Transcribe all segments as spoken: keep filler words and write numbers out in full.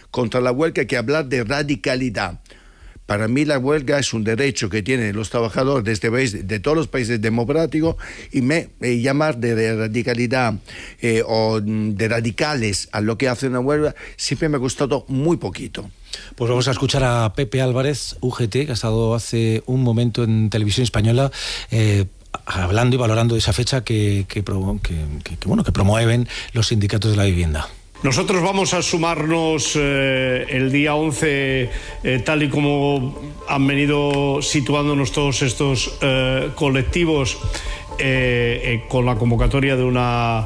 contra la huelga que hablar de radicalidad. Para mí la huelga es un derecho que tienen los trabajadores de este país, de todos los países democráticos, y me eh, llamar de, de radicalidad eh, o de radicales a lo que hace una huelga siempre me ha gustado muy poquito. Pues vamos a escuchar a Pepe Álvarez, U G T, que ha estado hace un momento en Televisión Española eh, hablando y valorando esa fecha que, que, que, que, bueno, que promueven los sindicatos de la vivienda. Nosotros vamos a sumarnos eh, el día once, eh, tal y como han venido situándonos todos estos eh, colectivos, eh, eh, con la convocatoria de una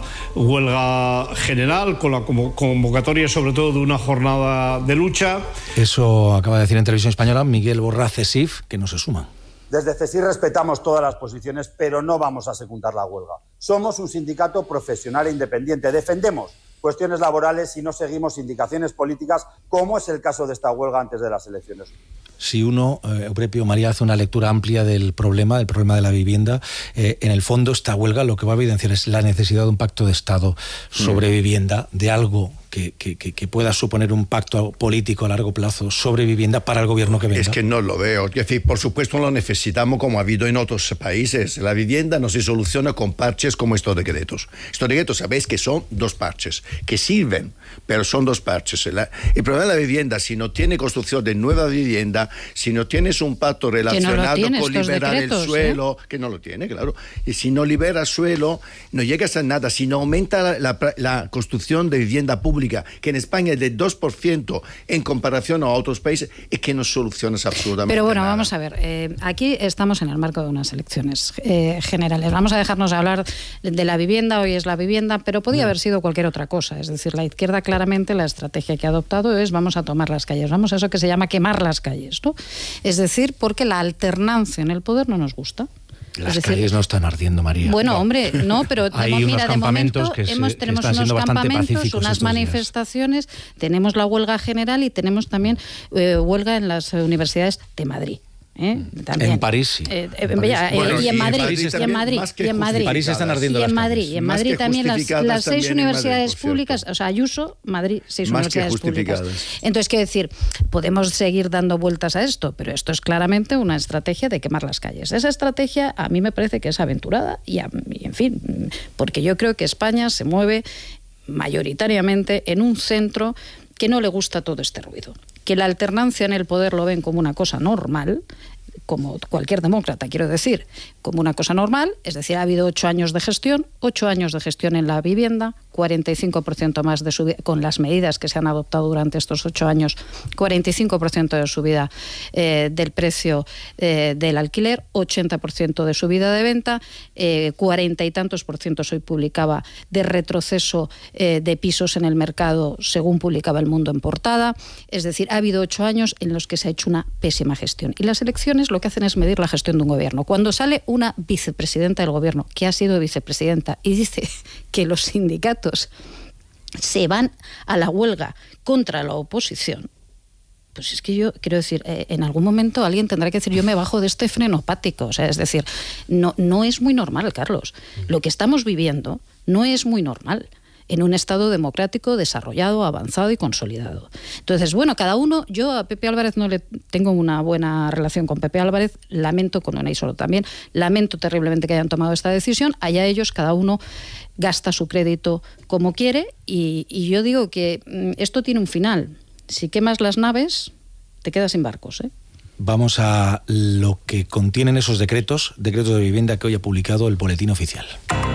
huelga general, con la convocatoria sobre todo de una jornada de lucha. Eso acaba de decir en Televisión Española Miguel Borrás, CESIF, que no se suma. Desde CESIF respetamos todas las posiciones, pero no vamos a secundar la huelga. Somos un sindicato profesional e independiente. Defendemos cuestiones laborales y no seguimos indicaciones políticas, como es el caso de esta huelga antes de las elecciones. Si uno, eh, Euprepio María, hace una lectura amplia del problema, del problema de la vivienda, eh, en el fondo esta huelga lo que va a evidenciar es la necesidad de un pacto de Estado sobre mm. vivienda, de algo que, que, que pueda suponer un pacto político a largo plazo sobre vivienda para el gobierno que venga. Es que no lo veo. Es decir, por supuesto lo necesitamos como ha habido en otros países. La vivienda no se soluciona con parches como estos decretos. Estos decretos sabéis que son dos parches, que sirven, pero son dos parches. La, el problema de la vivienda, si no tiene construcción de nueva vivienda, si no tienes un pacto relacionado no con liberar decretos, el suelo, ¿eh? Que no lo tiene, claro. Y si no libera suelo, no llegas a nada. Si no aumenta la, la, la construcción de vivienda pública, que en España es del dos por ciento en comparación a otros países, es que no solucionas absolutamente Pero bueno, nada. Vamos a ver, eh, aquí estamos en el marco de unas elecciones eh, generales. Vamos a dejarnos hablar de la vivienda, hoy es la vivienda, pero podía haber sido cualquier otra cosa. Es decir, la izquierda claramente la estrategia que ha adoptado es vamos a tomar las calles, vamos a eso que se llama quemar las calles, ¿no? Es decir, porque la alternancia en el poder no nos gusta. Las es decir, calles no están ardiendo, María. Bueno, no. hombre, no, pero hay hemos, unos mira, campamentos de momento que hemos, se, tenemos están unos campamentos, unas manifestaciones, días. Tenemos la huelga general y tenemos también eh, huelga en las universidades de Madrid. ¿Eh? En París sí. Eh, eh, en París. Bueno, y en Madrid, y en Madrid, y en Madrid. París están ardiendo y en las Madrid, calles. y en Madrid también las, las seis universidades Madrid, públicas, o sea, Ayuso, Madrid, seis más universidades públicas. Entonces, quiero decir, podemos seguir dando vueltas a esto, pero esto es claramente una estrategia de quemar las calles. Esa estrategia a mí me parece que es aventurada y, a, y en fin, porque yo creo que España se mueve mayoritariamente en un centro que no le gusta todo este ruido, que la alternancia en el poder lo ven como una cosa normal, como cualquier demócrata, quiero decir, como una cosa normal, es decir, ha habido ocho años de gestión, ocho años de gestión en la vivienda, cuarenta y cinco por ciento más de subida, con las medidas que se han adoptado durante estos ocho años, cuarenta y cinco por ciento de subida eh, del precio eh, del alquiler, ochenta por ciento de subida de venta, eh, cuarenta y tantos por ciento, hoy publicaba, de retroceso eh, de pisos en el mercado, según publicaba El Mundo en portada. Es decir, ha habido ocho años en los que se ha hecho una pésima gestión. Y las elecciones lo que hacen es medir la gestión de un gobierno. Cuando sale una vicepresidenta del gobierno, que ha sido vicepresidenta, y dice que los sindicatos se van a la huelga contra la oposición, pues es que yo quiero decir, eh, en algún momento alguien tendrá que decir yo me bajo de este frenopático. O sea, es decir, no, no es muy normal, Carlos. Lo que estamos viviendo no es muy normal en un Estado democrático desarrollado, avanzado y consolidado. Entonces, bueno, cada uno, yo a Pepe Álvarez no le tengo una buena relación con Pepe Álvarez, lamento con Unai Solo también, lamento terriblemente que hayan tomado esta decisión, allá ellos, cada uno gasta su crédito como quiere y, y yo digo que mm, esto tiene un final. Si quemas las naves, te quedas sin barcos, ¿eh? Vamos a lo que contienen esos decretos, decretos de vivienda que hoy ha publicado el Boletín Oficial.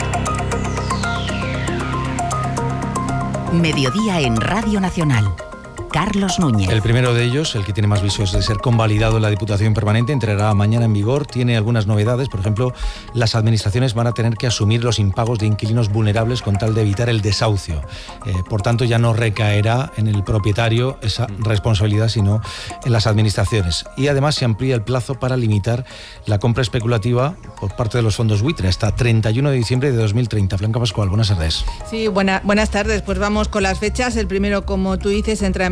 Mediodía en Radio Nacional. Carlos Núñez. El primero de ellos, el que tiene más visos de ser convalidado en la Diputación Permanente, entrará mañana en vigor. Tiene algunas novedades. Por ejemplo, las administraciones van a tener que asumir los impagos de inquilinos vulnerables con tal de evitar el desahucio. Eh, por tanto, ya no recaerá en el propietario esa responsabilidad, sino en las administraciones. Y además se amplía el plazo para limitar la compra especulativa por parte de los fondos buitre hasta treinta y uno de diciembre de dos mil treinta. Blanca Pascual, buenas tardes. Sí, buena, buenas tardes. Pues vamos con las fechas. El primero, como tú dices, entra en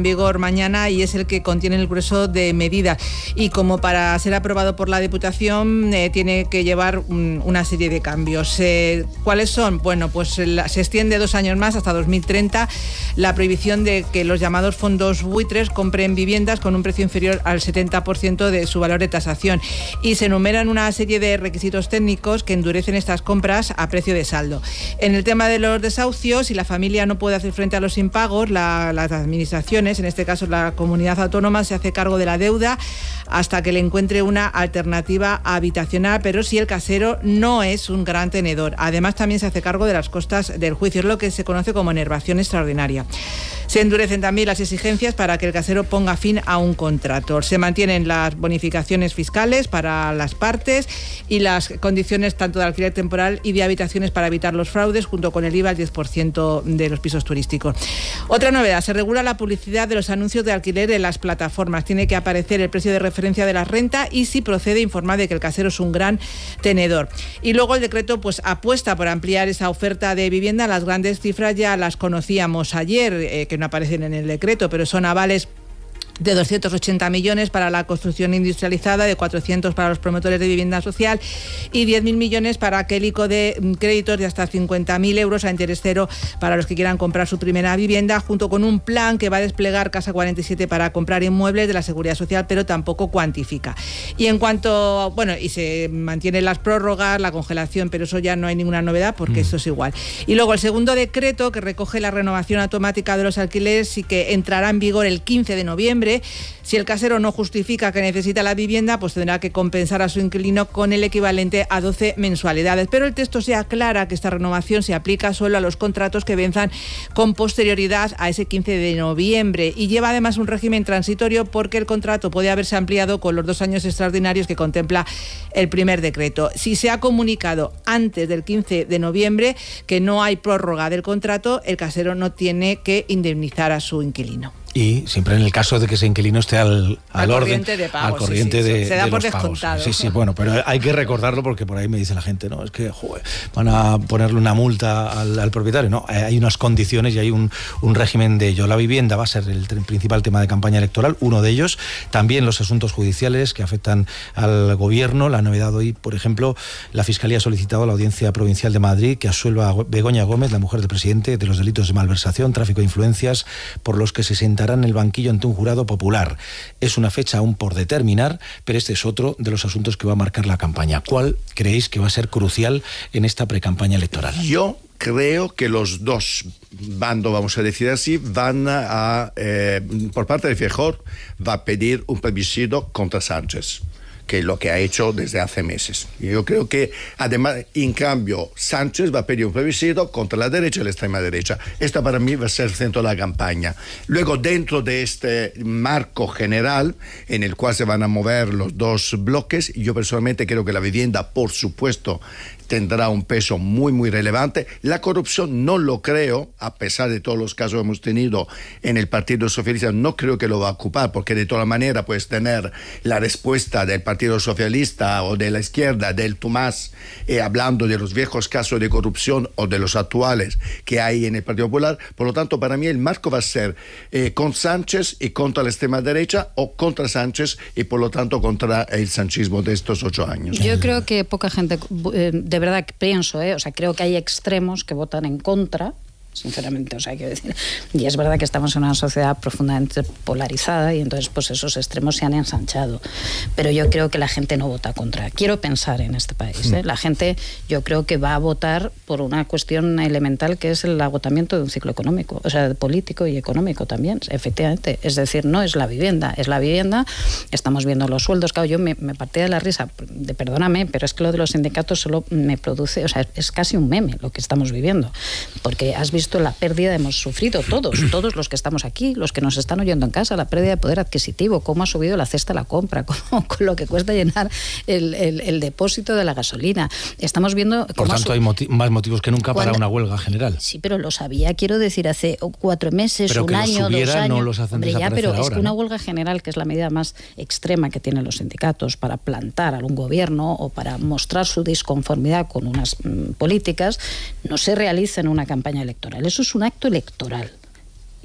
vigor mañana y es el que contiene el grueso de medidas. Y como para ser aprobado por la Diputación eh, tiene que llevar un, una serie de cambios. Eh, ¿Cuáles son? Bueno, pues la, se extiende dos años más, hasta dos mil treinta, la prohibición de que los llamados fondos buitres compren viviendas con un precio inferior al setenta por ciento de su valor de tasación. Y se enumeran una serie de requisitos técnicos que endurecen estas compras a precio de saldo. En el tema de los desahucios, si la familia no puede hacer frente a los impagos, la, las administraciones, en este caso la comunidad autónoma, se hace cargo de la deuda hasta que le encuentre una alternativa habitacional, pero si el casero no es un gran tenedor. Además, también se hace cargo de las costas del juicio, es lo que se conoce como enervación extraordinaria. Se endurecen también las exigencias para que el casero ponga fin a un contrato. Se mantienen las bonificaciones fiscales para las partes y las condiciones tanto de alquiler temporal y de habitaciones para evitar los fraudes, junto con el I V A al diez por ciento de los pisos turísticos. Otra novedad, se regula la publicidad de los anuncios de alquiler en las plataformas. Tiene que aparecer el precio de referencia de la renta y, si procede, informar de que el casero es un gran tenedor. Y luego el decreto pues apuesta por ampliar esa oferta de vivienda. Las grandes cifras ya las conocíamos ayer, eh, que no aparecen en el decreto, pero son avales de doscientos ochenta millones para la construcción industrializada, de cuatrocientos para los promotores de vivienda social y diez mil millones para aquel ICO de créditos de hasta cincuenta mil euros a interés cero para los que quieran comprar su primera vivienda, junto con un plan que va a desplegar Casa cuarenta y siete para comprar inmuebles de la Seguridad Social, pero tampoco cuantifica. Y en cuanto, bueno, y se mantienen las prórrogas, la congelación, pero eso ya no hay ninguna novedad porque mm. eso es igual. Y luego el segundo decreto, que recoge la renovación automática de los alquileres y que entrará en vigor el quince de noviembre. Si el casero no justifica que necesita la vivienda, pues tendrá que compensar a su inquilino con el equivalente a doce mensualidades. Pero el texto se aclara que esta renovación se aplica solo a los contratos que venzan con posterioridad a ese quince de noviembre y lleva además un régimen transitorio, porque el contrato puede haberse ampliado con los dos años extraordinarios que contempla el primer decreto. Si se ha comunicado antes del quince de noviembre que no hay prórroga del contrato, el casero no tiene que indemnizar a su inquilino. Y siempre en el caso de que ese inquilino esté al, al, al orden, de pago, al corriente sí, sí, de, se da de por los pagos. descontado. Sí, sí, bueno, pero hay que recordarlo porque por ahí me dice la gente, no, es que joder, van a ponerle una multa al, al propietario. No, hay unas condiciones y hay un, un régimen de ello. La vivienda va a ser el principal tema de campaña electoral, uno de ellos. También los asuntos judiciales que afectan al gobierno. La novedad hoy, por ejemplo, la Fiscalía ha solicitado a la Audiencia Provincial de Madrid que absuelva a Begoña Gómez, la mujer del presidente, de los delitos de malversación, tráfico de influencias, por los que se sentará en el banquillo ante un jurado popular. Es una fecha aún por determinar, pero este es otro de los asuntos que va a marcar la campaña. ¿Cuál creéis que va a ser crucial en esta precampaña electoral? Yo creo que los dos bandos, vamos a decir así, van a, eh, por parte de Feijóo, va a pedir un plebiscito contra Sánchez, que es lo que ha hecho desde hace meses. Yo creo que, además, en cambio, Sánchez va a pedir un plebiscito contra la derecha y la extrema derecha. Esto para mí va a ser el centro de la campaña. Luego, dentro de este marco general, en el cual se van a mover los dos bloques, yo personalmente creo que la vivienda, por supuesto, tendrá un peso muy, muy relevante. La corrupción no lo creo, a pesar de todos los casos que hemos tenido en el Partido Socialista, no creo que lo va a ocupar, porque de todas maneras puedes tener la respuesta del Partido Socialista o de la izquierda, del Tomás, eh, hablando de los viejos casos de corrupción o de los actuales que hay en el Partido Popular. Por lo tanto, para mí el marco va a ser eh, con Sánchez y contra la extrema derecha, o contra Sánchez y por lo tanto contra el sanchismo de estos ocho años. Yo creo que poca gente... Eh, de verdad que pienso, ¿eh? O sea, creo que hay extremos que votan en contra, sinceramente, o sea, quiero decir, y es verdad que estamos en una sociedad profundamente polarizada y entonces pues esos extremos se han ensanchado, pero yo creo que la gente no vota contra. Quiero pensar en este país, ¿eh? La gente, yo creo que va a votar por una cuestión elemental que es el agotamiento de un ciclo económico, o sea, político y económico también, efectivamente. Es decir, no es la vivienda, es la vivienda, estamos viendo los sueldos, claro, yo me, me partía de la risa, de perdóname, pero es que lo de los sindicatos solo me produce, o sea, es casi un meme lo que estamos viviendo, porque has visto la pérdida, hemos sufrido todos, todos los que estamos aquí, los que nos están oyendo en casa, la pérdida de poder adquisitivo, cómo ha subido la cesta de la compra, cómo, con lo que cuesta llenar el, el, el depósito de la gasolina. Estamos viendo... Por tanto, hay moti- más motivos que nunca para una huelga general. Sí, pero lo sabía, quiero decir, hace cuatro meses, pero un año, subiera, dos años... No los hacen Hombre, ya, pero ahora, es que una ¿no? huelga general, que es la medida más extrema que tienen los sindicatos para plantar a un gobierno o para mostrar su disconformidad con unas mmm, políticas, no se realiza en una campaña electoral. Eso es un acto electoral.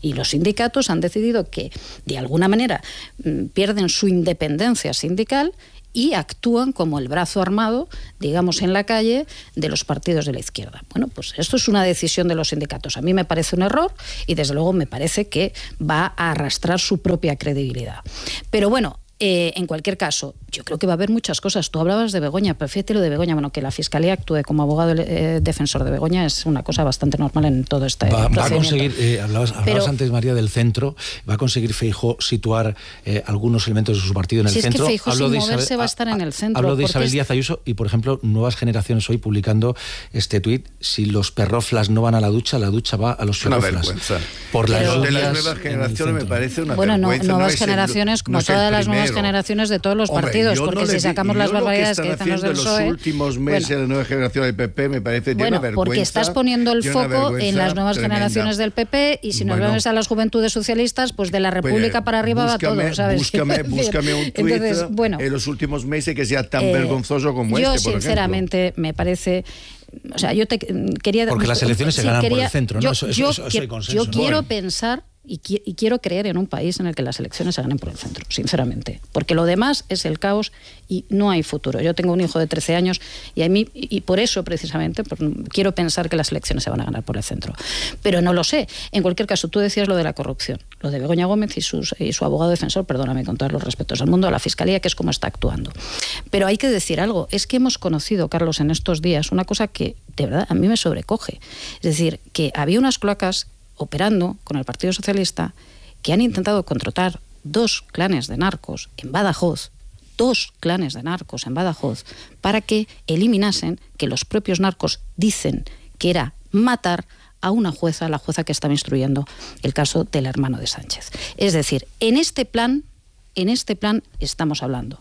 Y los sindicatos han decidido que, de alguna manera, pierden su independencia sindical y actúan como el brazo armado, digamos, en la calle de los partidos de la izquierda. Bueno, pues esto es una decisión de los sindicatos. A mí me parece un error y, desde luego, me parece que va a arrastrar su propia credibilidad. Pero bueno, Eh, en cualquier caso, yo creo que va a haber muchas cosas. Tú hablabas de Begoña, pero fíjate lo de Begoña, bueno, que la Fiscalía actúe como abogado eh, defensor de Begoña es una cosa bastante normal en todo este va, procedimiento. Va a conseguir, eh, hablabas, hablabas pero, antes, María, del centro, va a conseguir Feijóo situar eh, algunos elementos de su partido en el si centro. Si es que Feijóo, sin moverse, Isabel, va a estar en el centro. Hablo de Isabel Díaz Ayuso y, por ejemplo, Nuevas Generaciones hoy publicando este tuit: si los perroflas no van a la ducha, la ducha va a los perroflas. Una vergüenza. Por las pero, de las Nuevas Generaciones me parece una bueno, vergüenza. No, nuevas no generaciones, el, como no todas las nuevas generaciones de todos los Hombre, partidos, porque no si sacamos las barbaridades que, que dicen los del P S O E... los últimos meses bueno, de la nueva generación del P P me parece bueno, una vergüenza. Porque estás poniendo el foco en las nuevas tremenda. generaciones del P P y si nos bueno, vemos a las juventudes socialistas, pues de la República pues, para arriba búscame, va todo, ¿sabes? Búscame, búscame un tuit Entonces, bueno, en los últimos meses que sea tan eh, vergonzoso como yo, este, por sinceramente, ejemplo. me parece... O sea, yo te quería... Porque las elecciones sí, se ganan quería, por el centro, ¿no? Yo, eso, eso, yo, eso, eso hay consenso. Yo ¿no? quiero bueno. pensar... Y, qui y quiero creer en un país en el que las elecciones se ganen por el centro, sinceramente. Porque lo demás es el caos y no hay futuro. Yo tengo un hijo de trece años y, a mí, y por eso, precisamente, por, quiero pensar que las elecciones se van a ganar por el centro. Pero no lo sé. En cualquier caso, tú decías lo de la corrupción, lo de Begoña Gómez y, sus, y su abogado defensor, perdóname, con todos los respetos al mundo, a la Fiscalía, que es como está actuando. Pero hay que decir algo. Es que hemos conocido, Carlos, en estos días, una cosa que, de verdad, a mí me sobrecoge. Es decir, que había unas cloacas operando con el Partido Socialista que han intentado contratar dos clanes de narcos en Badajoz, dos clanes de narcos en Badajoz, para que eliminasen, que los propios narcos dicen que era matar a una jueza, la jueza que estaba instruyendo el caso del hermano de Sánchez. Es decir, en este plan, en este plan estamos hablando.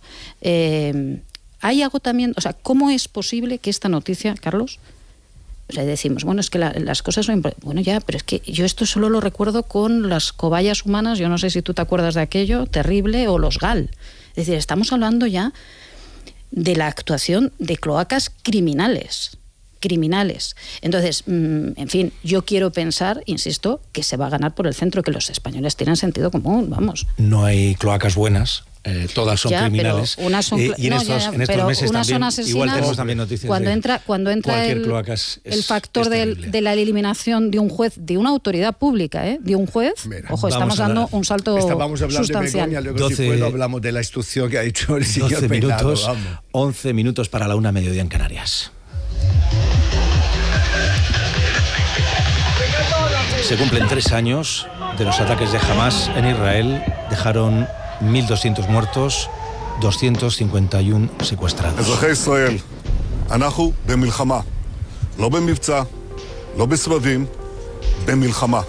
Eh, hay agotamiento, o sea, ¿cómo es posible que esta noticia, Carlos? O sea, decimos, bueno, es que la, las cosas son... Bueno, ya, pero es que yo esto solo lo recuerdo con las cobayas humanas, yo no sé si tú te acuerdas de aquello, terrible, o los GAL. Es decir, estamos hablando ya de la actuación de cloacas criminales, criminales. Entonces, mmm, en fin, yo quiero pensar, insisto, que se va a ganar por el centro, que los españoles tienen sentido común, vamos. No hay cloacas buenas. Eh, todas son ya, criminales unas son, eh, y en, no, estos, ya, ya, en estos meses también igual tenemos también noticias cuando de entra cuando entra el, es, el factor del, de la eliminación de un juez, de una autoridad pública, ¿eh? de un juez. Mira, ojo, estamos dando un salto estábamos hablando sustancial. de Begoña, luego doce, si puedo, hablamos de la instrucción que ha hecho el señor doce Peinado, minutos, vamos. once minutos para la una, mediodía en Canarias. Se cumplen tres años de los ataques de Hamás en Israel. Dejaron mil doscientos muertos, doscientos cincuenta y uno secuestrados. אזרחי ישראל, אנחנו במלחמה. לא במבצע, לא בסבבים, במלחמה.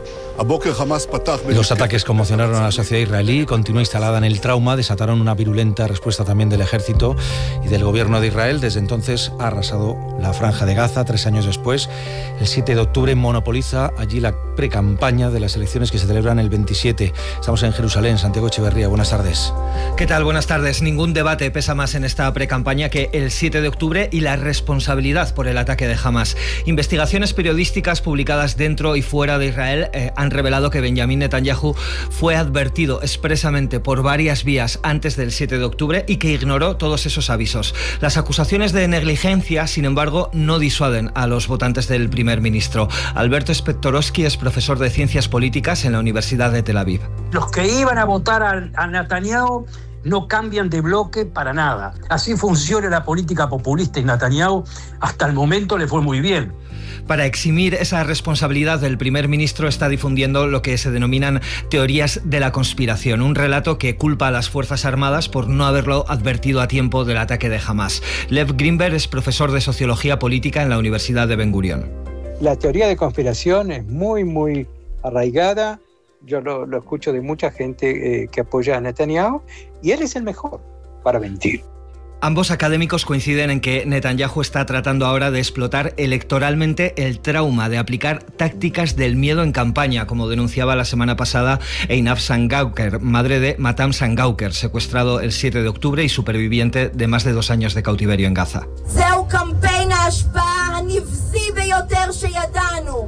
Los ataques conmocionaron a la sociedad israelí, continúa instalada en el trauma, desataron una virulenta respuesta también del ejército y del gobierno de Israel. Desde entonces ha arrasado la franja de Gaza. Tres años después, el siete de octubre, monopoliza allí la precampaña de las elecciones que se celebran el veintisiete. Estamos en Jerusalén. Santiago Echeverría, buenas tardes. ¿Qué tal? Buenas tardes. Ningún debate pesa más en esta precampaña que el siete de octubre y la responsabilidad por el ataque de Hamás. Investigaciones periodísticas publicadas dentro y fuera de Israel eh, han revelado que Benjamín Netanyahu fue advertido expresamente por varias vías antes del siete de octubre y que ignoró todos esos avisos. Las acusaciones de negligencia, sin embargo, no disuaden a los votantes del primer ministro. Alberto Spectorowski es profesor de Ciencias Políticas en la Universidad de Tel Aviv. Los que iban a votar a, a Netanyahu no cambian de bloque para nada. Así funciona la política populista y Netanyahu hasta el momento le fue muy bien. Para eximir esa responsabilidad, el primer ministro está difundiendo lo que se denominan teorías de la conspiración, un relato que culpa a las Fuerzas Armadas por no haberlo advertido a tiempo del ataque de Hamás. Lev Grimberg es profesor de Sociología Política en la Universidad de Ben Gurion. La teoría de conspiración es muy, muy arraigada. Yo lo, lo escucho de mucha gente eh, que apoya a Netanyahu y él es el mejor para mentir. Ambos académicos coinciden en que Netanyahu está tratando ahora de explotar electoralmente el trauma de aplicar tácticas del miedo en campaña, como denunciaba la semana pasada Einab Sangauker, madre de Matam Sangauker, secuestrado el siete de octubre y superviviente de más de dos años de cautiverio en Gaza.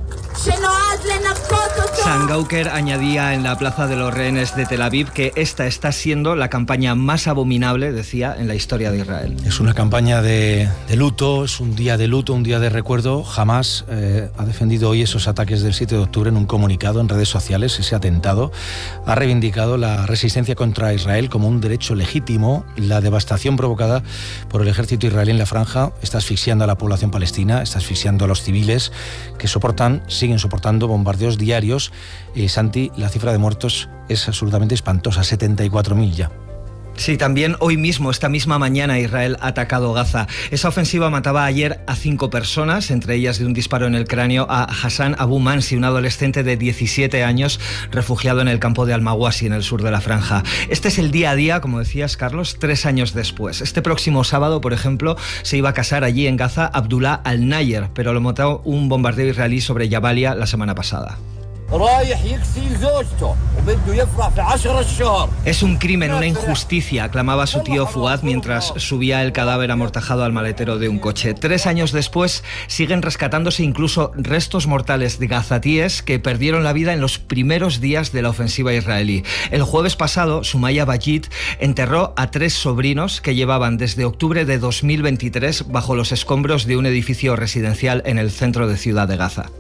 Sangauker añadía en la Plaza de los Rehenes de Tel Aviv que esta está siendo la campaña más abominable, decía, en la historia de Israel. Es una campaña de, de luto, es un día de luto, un día de recuerdo. Hamas eh, ha defendido hoy esos ataques del siete de octubre en un comunicado en redes sociales. Ese atentado ha reivindicado la resistencia contra Israel como un derecho legítimo. La devastación provocada por el ejército israelí en la franja está asfixiando a la población palestina, está asfixiando a los civiles que soportan, siguen soportando bombardeos diarios. Eh, Santi, la cifra de muertos es absolutamente espantosa, setenta y cuatro mil ya. Sí, también hoy mismo, esta misma mañana, Israel ha atacado Gaza. Esa ofensiva mataba ayer a cinco personas, entre ellas de un disparo en el cráneo a Hassan Abu Mansi, un adolescente de diecisiete años, refugiado en el campo de Al-Mawasi, en el sur de la franja. Este es el día a día, como decías, Carlos, tres años después. Este próximo sábado, por ejemplo, se iba a casar allí en Gaza Abdullah Al-Nayer, pero lo mató un bombardeo israelí sobre Jabalia la semana pasada. Es un crimen, una injusticia, aclamaba su tío Fuad mientras subía el cadáver amortajado al maletero de un coche. Tres años después siguen rescatándose incluso restos mortales de gazatíes que perdieron la vida en los primeros días de la ofensiva israelí. El jueves pasado, Sumaya Bajit enterró a tres sobrinos que llevaban desde octubre de dos mil veintitrés bajo los escombros de un edificio residencial en el centro de Ciudad de Gaza.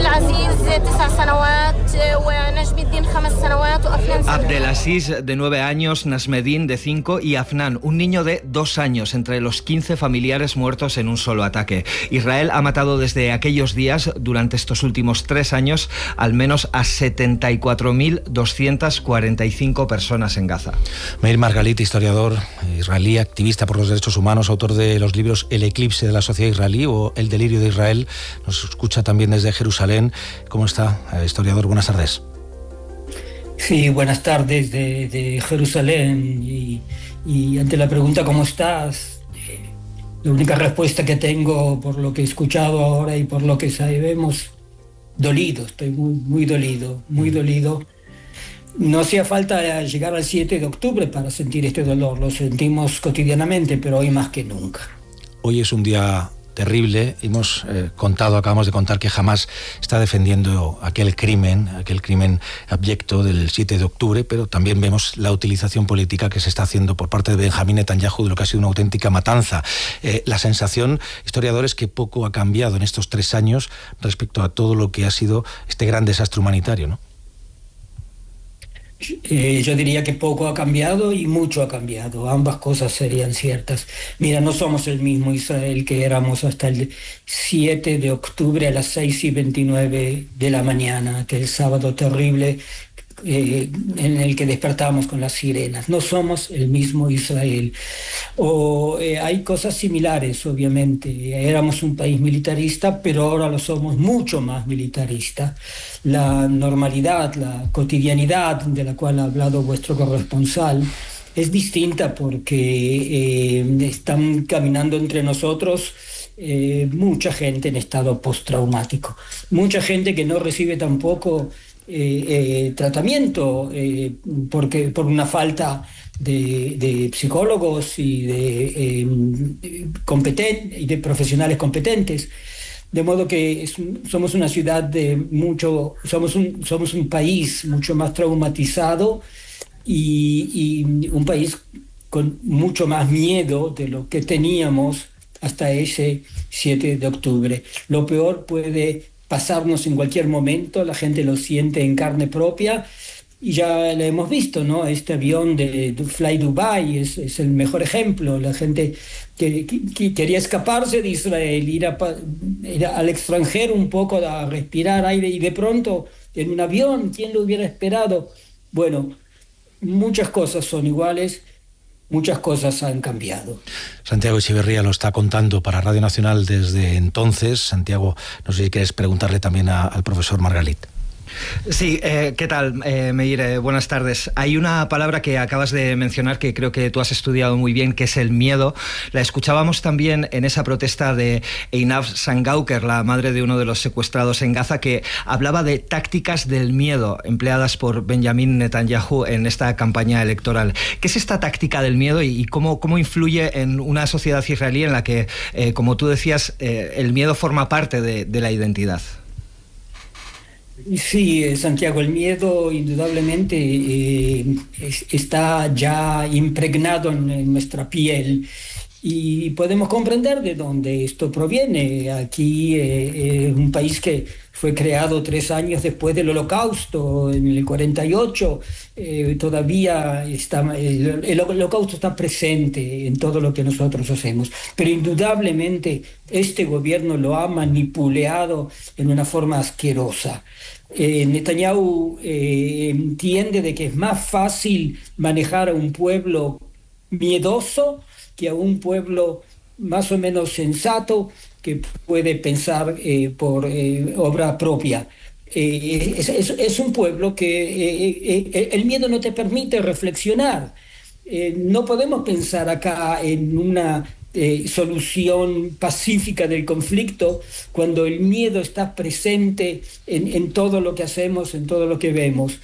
Abdelaziz, de nueve años, Nasmedin, de cinco, y Afnan, un niño de dos años, entre los quince familiares muertos en un solo ataque. Israel ha matado desde aquellos días, durante estos últimos tres años, al menos a setenta y cuatro mil doscientas cuarenta y cinco personas en Gaza. Meir Margalit, historiador israelí, activista por los derechos humanos, autor de los libros El eclipse de la sociedad israelí o El delirio de Israel, nos escucha también desde Jerusalén. ¿Cómo está, historiador? Buenas tardes. Sí, buenas tardes de, de Jerusalén y, y ante la pregunta ¿cómo estás? Eh, la única respuesta que tengo por lo que he escuchado ahora y por lo que sabemos, dolido, estoy muy, muy dolido, muy dolido. No hacía falta llegar al siete de octubre para sentir este dolor, lo sentimos cotidianamente, pero hoy más que nunca. Hoy es un día terrible. Hemos eh, contado, acabamos de contar que Hamas está defendiendo aquel crimen, aquel crimen abyecto del siete de octubre, pero también vemos la utilización política que se está haciendo por parte de Benjamín Netanyahu de lo que ha sido una auténtica matanza. Eh, la sensación, historiadores, es que poco ha cambiado en estos tres años respecto a todo lo que ha sido este gran desastre humanitario, ¿no? Eh, yo diría que poco ha cambiado y mucho ha cambiado. Ambas cosas serían ciertas. Mira, no somos el mismo Israel que éramos hasta el siete de octubre a las seis y veintinueve de la mañana, aquel sábado terrible eh, en el que despertamos con las sirenas. No somos el mismo Israel. O, eh, hay cosas similares, obviamente. Éramos un país militarista, pero ahora lo somos mucho más militarista. La normalidad, la cotidianidad de la cual ha hablado vuestro corresponsal es distinta porque eh, están caminando entre nosotros eh, mucha gente en estado postraumático, mucha gente que no recibe tampoco eh, eh, tratamiento eh, porque, por una falta de, de psicólogos y de, eh, competen- y de profesionales competentes. De modo que es, somos una ciudad de mucho, somos un, somos un país mucho más traumatizado y, y un país con mucho más miedo de lo que teníamos hasta ese siete de octubre. Lo peor puede pasarnos en cualquier momento, la gente lo siente en carne propia. Y ya lo hemos visto, ¿no? Este avión de Fly Dubai es, es el mejor ejemplo. La gente que, que quería escaparse de Israel, ir, a, ir al extranjero un poco a respirar aire y de pronto en un avión, ¿quién lo hubiera esperado? Bueno, muchas cosas son iguales, muchas cosas han cambiado. Santiago Echeverría lo está contando para Radio Nacional desde entonces. Santiago, no sé si quieres preguntarle también a, al profesor Margalit. Sí, eh, ¿qué tal, eh, Meir? Eh, buenas tardes. Hay una palabra que acabas de mencionar que creo que tú has estudiado muy bien, que es el miedo. La escuchábamos también en esa protesta de Einaf Sangauker, la madre de uno de los secuestrados en Gaza, que hablaba de tácticas del miedo empleadas por Benjamín Netanyahu en esta campaña electoral. ¿Qué es esta táctica del miedo y cómo, cómo influye en una sociedad israelí en la que, eh, como tú decías, eh, el miedo forma parte de, de la identidad? Sí, Santiago, el miedo indudablemente eh, es, está ya impregnado en, en nuestra piel y podemos comprender de dónde esto proviene. Aquí es eh, un país que fue creado tres años después del Holocausto, en el cuarenta y ocho, eh, todavía está, el, el Holocausto está presente en todo lo que nosotros hacemos, pero indudablemente este gobierno lo ha manipulado en una forma asquerosa. Eh, Netanyahu eh, entiende de que es más fácil manejar a un pueblo miedoso que a un pueblo más o menos sensato que puede pensar eh, por eh, obra propia. Eh, es, es, es un pueblo que eh, eh, el miedo no te permite reflexionar. Eh, no podemos pensar acá en una eh, solución pacífica del conflicto cuando el miedo está presente en, en todo lo que hacemos, en todo lo que vemos.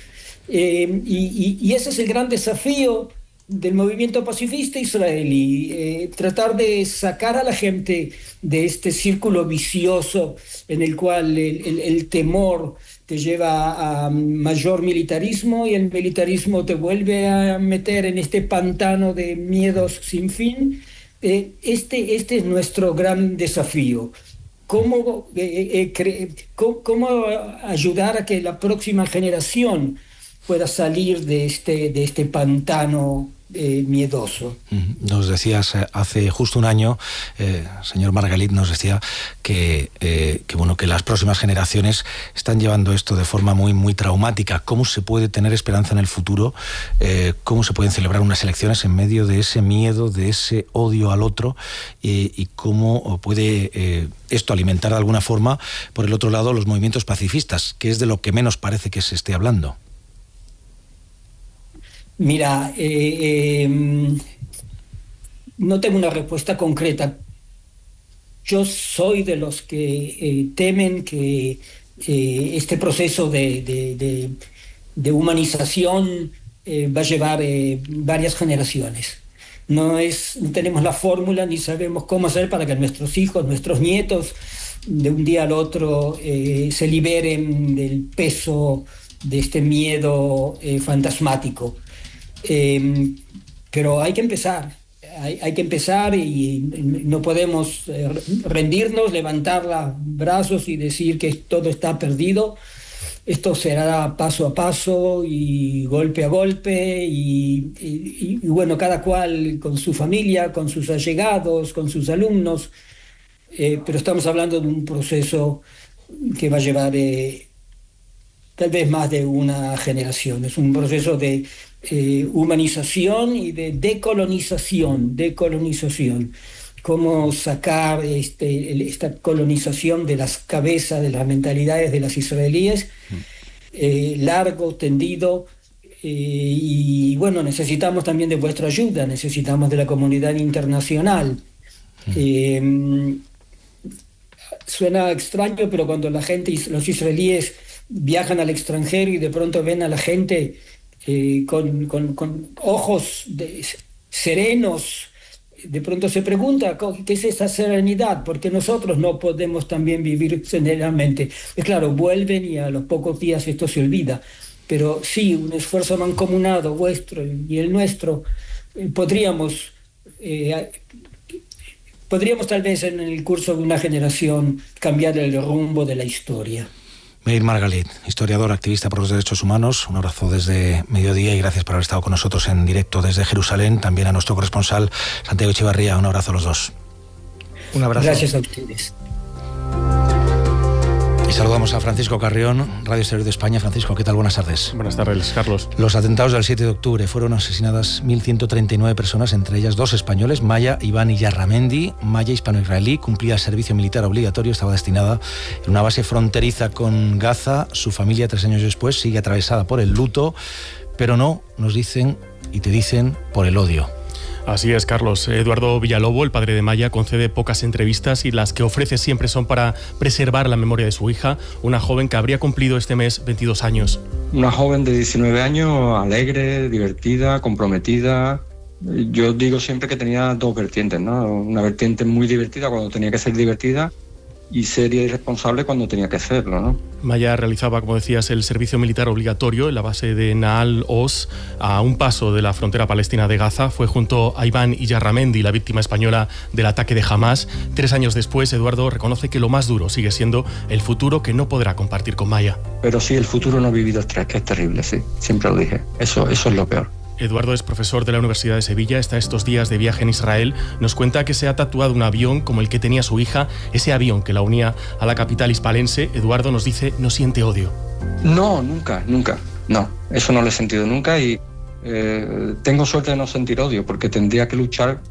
Eh, y, y, y ese es el gran desafío del movimiento pacifista israelí, eh, tratar de sacar a la gente de este círculo vicioso en el cual el, el, el temor te lleva a mayor militarismo y el militarismo te vuelve a meter en este pantano de miedos sin fin. Eh, este, este es nuestro gran desafío. ¿Cómo, eh, eh, cre- cómo, cómo ayudar a que la próxima generación pueda salir de este, de este pantano Eh, miedoso? Nos decías eh, hace justo un año, eh, señor Margalit, nos decía que, eh, que bueno que las próximas generaciones están llevando esto de forma muy muy traumática. ¿Cómo se puede tener esperanza en el futuro? Eh, ¿Cómo se pueden celebrar unas elecciones en medio de ese miedo, de ese odio al otro? Eh, ¿Y cómo puede eh, esto alimentar de alguna forma, por el otro lado, los movimientos pacifistas, que es de lo que menos parece que se esté hablando? Mira, eh, eh, no tengo una respuesta concreta. Yo soy de los que eh, temen que eh, este proceso de, de, de, de humanización eh, va a llevar eh, varias generaciones. No, es, no tenemos la fórmula ni sabemos cómo hacer para que nuestros hijos, nuestros nietos, de un día al otro eh, se liberen del peso de este miedo eh, fantasmático. Eh, pero hay que empezar, hay, hay que empezar y no podemos eh, rendirnos, levantar los brazos y decir que todo está perdido. Esto será paso a paso y golpe a golpe y, y, y bueno, cada cual con su familia, con sus allegados, con sus alumnos, eh, pero estamos hablando de un proceso que va a llevar eh, tal vez más de una generación. Es un proceso de Eh, humanización y de decolonización, decolonización. Cómo sacar este, esta colonización de las cabezas, de las mentalidades de las israelíes, eh, largo, tendido, eh, y bueno, necesitamos también de vuestra ayuda, necesitamos de la comunidad internacional. Eh, suena extraño, pero cuando la gente, los israelíes viajan al extranjero y de pronto ven a la gente Eh, con, con, con ojos de, serenos, de pronto se pregunta ¿qué es esa serenidad? Porque nosotros no podemos también vivir serenamente. Es claro, vuelven y a los pocos días esto se olvida, pero sí, un esfuerzo mancomunado vuestro y el nuestro, eh, podríamos eh, podríamos tal vez en el curso de una generación cambiar el rumbo de la historia. Meir Margalit, historiador, activista por los derechos humanos, un abrazo desde Mediodía y gracias por haber estado con nosotros en directo desde Jerusalén. También a nuestro corresponsal Santiago Echevarría, un abrazo a los dos. Un abrazo. Gracias a ustedes. Y saludamos a Francisco Carrión, Radio Exterior de España. Francisco, ¿qué tal? Buenas tardes. Buenas tardes, Carlos. Los atentados del siete de octubre fueron asesinadas mil ciento treinta y nueve personas, entre ellas dos españoles, Maya Iván Iyarramendi. Maya, hispano-israelí, cumplía servicio militar obligatorio, estaba destinada en una base fronteriza con Gaza. Su familia, tres años después, sigue atravesada por el luto, pero no, nos dicen y te dicen, por el odio. Así es, Carlos. Eduardo Villalobo, el padre de Maya, concede pocas entrevistas y las que ofrece siempre son para preservar la memoria de su hija, una joven que habría cumplido este mes veintidós años. Una joven de diecinueve años, alegre, divertida, comprometida. Yo digo siempre que tenía dos vertientes, ¿no? Una vertiente muy divertida cuando tenía que ser divertida y seria y responsable cuando tenía que hacerlo, ¿no? Maya realizaba, como decías, el servicio militar obligatorio en la base de Naal Oz, a un paso de la frontera palestina de Gaza. Fue junto a Iván Iyarramendi, la víctima española del ataque de Hamás. Tres años después, Eduardo reconoce que lo más duro sigue siendo el futuro que no podrá compartir con Maya. Pero sí, el futuro no vivido es, que es terrible, sí. Siempre lo dije. Eso, eso es lo peor. Eduardo es profesor de la Universidad de Sevilla, está estos días de viaje en Israel. Nos cuenta que se ha tatuado un avión como el que tenía su hija, ese avión que la unía a la capital hispalense. Eduardo nos dice, no siente odio. No, nunca, nunca. No, eso no lo he sentido nunca y eh, tengo suerte de no sentir odio porque tendría que luchar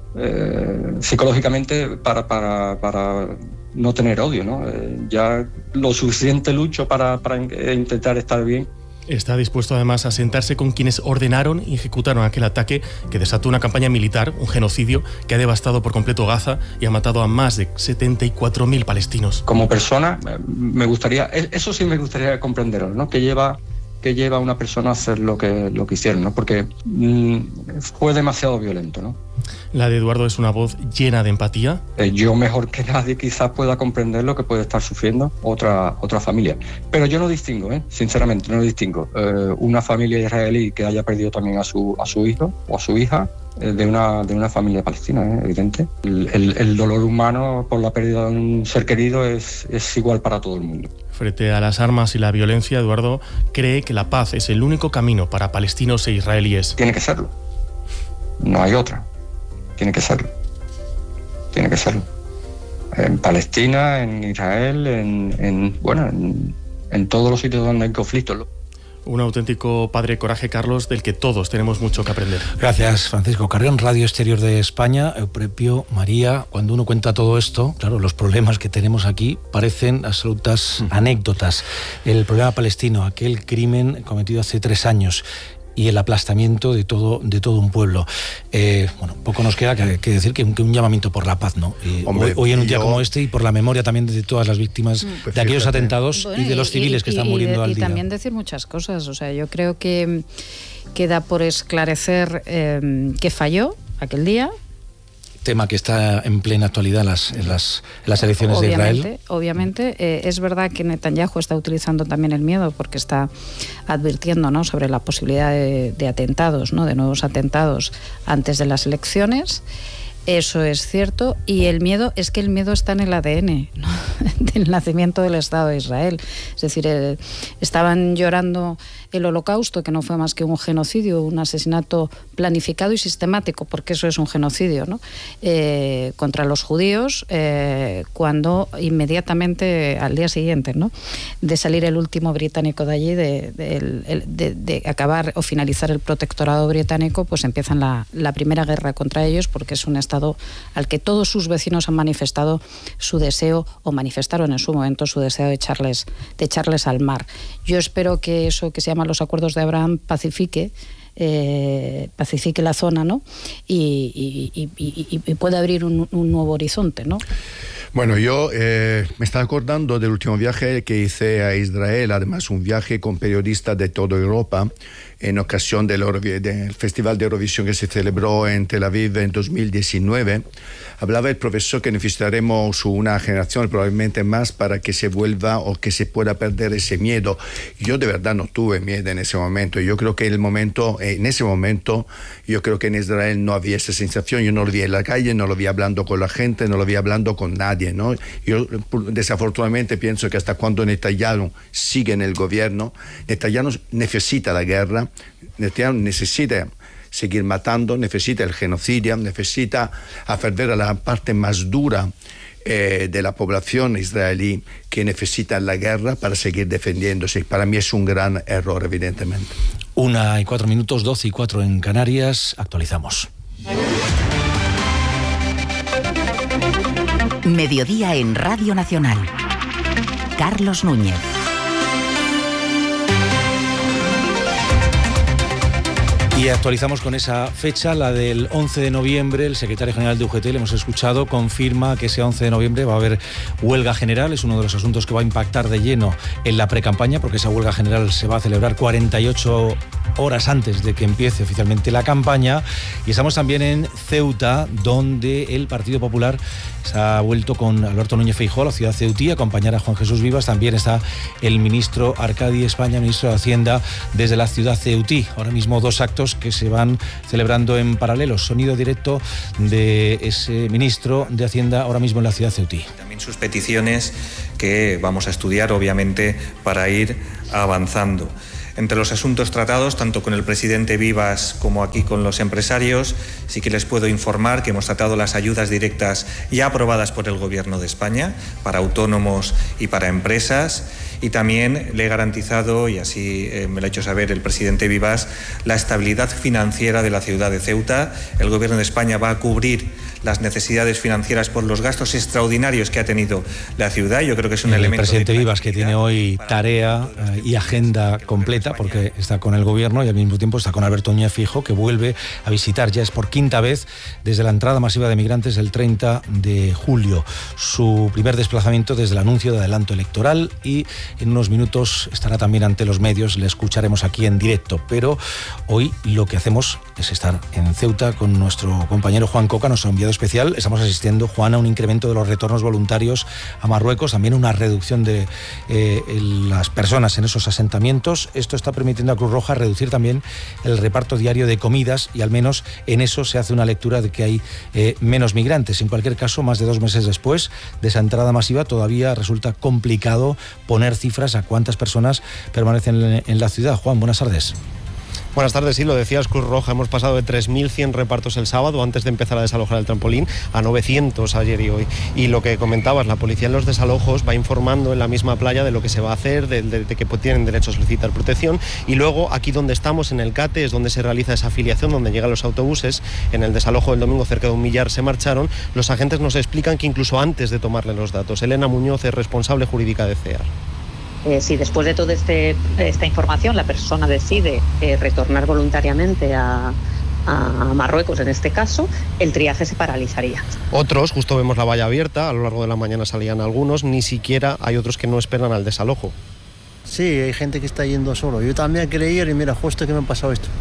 eh, psicológicamente para, para, para no tener odio, ¿no? Eh, ya lo suficiente lucho para, para intentar estar bien. Está dispuesto además a sentarse con quienes ordenaron y ejecutaron aquel ataque que desató una campaña militar, un genocidio que ha devastado por completo Gaza y ha matado a más de setenta y cuatro mil palestinos. Como persona, me gustaría, eso sí me gustaría comprenderlo, ¿no? Que lleva, que lleva a una persona a hacer lo que, lo que hicieron, ¿no? Porque mmm, fue demasiado violento, ¿no? La de Eduardo es una voz llena de empatía. Eh, yo mejor que nadie quizás pueda comprender lo que puede estar sufriendo otra, otra familia. Pero yo no distingo, ¿eh? Sinceramente, no distingo. Eh, una familia israelí que haya perdido también a su, a su hijo o a su hija eh, de, una, de una familia palestina, ¿eh? Evidente. El, el, el dolor humano por la pérdida de un ser querido es, es igual para todo el mundo. Frente a las armas y la violencia, Eduardo cree que la paz es el único camino para palestinos e israelíes. Tiene que serlo. No hay otra. Tiene que serlo. Tiene que serlo. En Palestina, en Israel, en, en bueno, en, en todos los sitios donde hay conflictos. Un auténtico padre coraje, Carlos, del que todos tenemos mucho que aprender. Gracias, Francisco Carrión, Radio Exterior de España. Euprepio, María, cuando uno cuenta todo esto, claro, los problemas que tenemos aquí parecen absolutas uh-huh. anécdotas. El problema palestino, aquel crimen cometido hace tres años, y el aplastamiento de todo de todo un pueblo. Eh, bueno, poco nos queda que, que decir que un, que un llamamiento por la paz, ¿no? Eh, Hombre, hoy, hoy en un día yo... como este y por la memoria también de todas las víctimas pues de aquellos fíjate. atentados bueno, y de los civiles y, que están y, muriendo y, al y día. Y también decir muchas cosas. O sea, yo creo que queda por esclarecer eh, que falló aquel día. Tema que está en plena actualidad en las, en las, en las elecciones obviamente, de Israel. Obviamente, eh, es verdad que Netanyahu está utilizando también el miedo porque está advirtiendo, ¿no?, sobre la posibilidad de, de atentados, ¿no?, de nuevos atentados antes de las elecciones. Eso es cierto, y el miedo es que el miedo está en el A D N, ¿no?, del nacimiento del Estado de Israel. Es decir, eh, estaban llorando el Holocausto, que no fue más que un genocidio, un asesinato planificado y sistemático, porque eso es un genocidio, ¿no?, eh, contra los judíos, eh, cuando inmediatamente al día siguiente, ¿no?, de salir el último británico de allí, de, de, de, de acabar o finalizar el protectorado británico, pues empiezan la, la primera guerra contra ellos, porque es un Estado al que todos sus vecinos han manifestado su deseo, o manifestaron en su momento su deseo de echarles, de echarles al mar. Yo espero que eso que se llama los acuerdos de Abraham pacifique, eh, pacifique la zona, ¿no?, y, y, y, y pueda abrir un, un nuevo horizonte, ¿no? Bueno, yo eh, me estaba acordando del último viaje que hice a Israel, además un viaje con periodistas de toda Europa, en ocasión del, del Festival de Eurovisión que se celebró en Tel Aviv en dos mil diecinueve. Hablaba el profesor que necesitaremos una generación, probablemente más, para que se vuelva o que se pueda perder ese miedo. Yo de verdad no tuve miedo en ese momento. Yo creo que el momento, en ese momento, yo creo que en Israel no había esa sensación. Yo no lo vi en la calle, no lo vi hablando con la gente, no lo vi hablando con nadie, ¿no? Yo desafortunadamente pienso que hasta cuando Netanyahu sigue en el gobierno, Netanyahu necesita la guerra, Netanyahu necesita seguir matando, necesita el genocidio, necesita hacer ver a la parte más dura eh, de la población israelí que necesita la guerra para seguir defendiéndose. Para mí es un gran error, evidentemente. Una y cuatro minutos, doce y cuatro en Canarias. Actualizamos. Mediodía en Radio Nacional. Carlos Núñez. Y actualizamos con esa fecha, la del once de noviembre. El secretario general de U G T, le hemos escuchado, confirma que ese once de noviembre va a haber huelga general. Es uno de los asuntos que va a impactar de lleno en la precampaña, porque esa huelga general se va a celebrar cuarenta y ocho horas antes de que empiece oficialmente la campaña. Y estamos también en Ceuta, donde el Partido Popular se ha vuelto con Alberto Núñez Feijóo a la ciudad ceutí a acompañar a Juan Jesús Vivas. También está el ministro Arcadi España, ministro de Hacienda, desde la ciudad ceutí. Ahora mismo dos actos que se van celebrando en paralelo. Sonido directo de ese ministro de Hacienda ahora mismo en la ciudad ceutí. También sus peticiones que vamos a estudiar, obviamente, para ir avanzando. Entre los asuntos tratados, tanto con el presidente Vivas como aquí con los empresarios, sí que les puedo informar que hemos tratado las ayudas directas ya aprobadas por el Gobierno de España para autónomos y para empresas. Y también le he garantizado, y así eh, me lo ha hecho saber el presidente Vivas, la estabilidad financiera de la ciudad de Ceuta. El Gobierno de España va a cubrir las necesidades financieras por los gastos extraordinarios que ha tenido la ciudad. Yo creo que es un el elemento... El presidente Vivas, que tiene hoy tarea eh, y agenda completa, porque está con el Gobierno y al mismo tiempo está con Alberto Núñez Feijóo, que vuelve a visitar, ya es por quinta vez, desde la entrada masiva de migrantes el treinta de julio. Su primer desplazamiento desde el anuncio de adelanto electoral, y en unos minutos estará también ante los medios, le escucharemos aquí en directo. Pero hoy lo que hacemos es estar en Ceuta con nuestro compañero Juan Coca, nuestro enviado especial. Estamos asistiendo, Juan, a un incremento de los retornos voluntarios a Marruecos, también una reducción de eh, las personas en esos asentamientos. Esto está permitiendo a Cruz Roja reducir también el reparto diario de comidas, y al menos en eso se hace una lectura de que hay eh, menos migrantes. En cualquier caso, más de dos meses después de esa entrada masiva, todavía resulta complicado poner cifras a cuántas personas permanecen en la ciudad. Juan, buenas tardes. Buenas tardes, sí, lo decías, Cruz Roja, hemos pasado de tres mil cien repartos el sábado, antes de empezar a desalojar el trampolín, a novecientos ayer y hoy. Y lo que comentabas, la policía en los desalojos va informando en la misma playa de lo que se va a hacer, de, de, de que tienen derecho a solicitar protección, y luego aquí donde estamos, en el CATE, es donde se realiza esa afiliación, donde llegan los autobuses. En el desalojo del domingo cerca de un millar se marcharon. Los agentes nos explican que incluso antes de tomarle los datos. Elena Muñoz es responsable jurídica de C E A R. Eh, si después de toda este, esta información la persona decide eh, retornar voluntariamente a, a Marruecos, en este caso, el triaje se paralizaría. Otros, justo vemos la valla abierta, a lo largo de la mañana salían algunos, ni siquiera hay otros que no esperan al desalojo. Sí, hay gente que está yendo solo. Yo también quería ir y mira, justo que me ha pasado esto.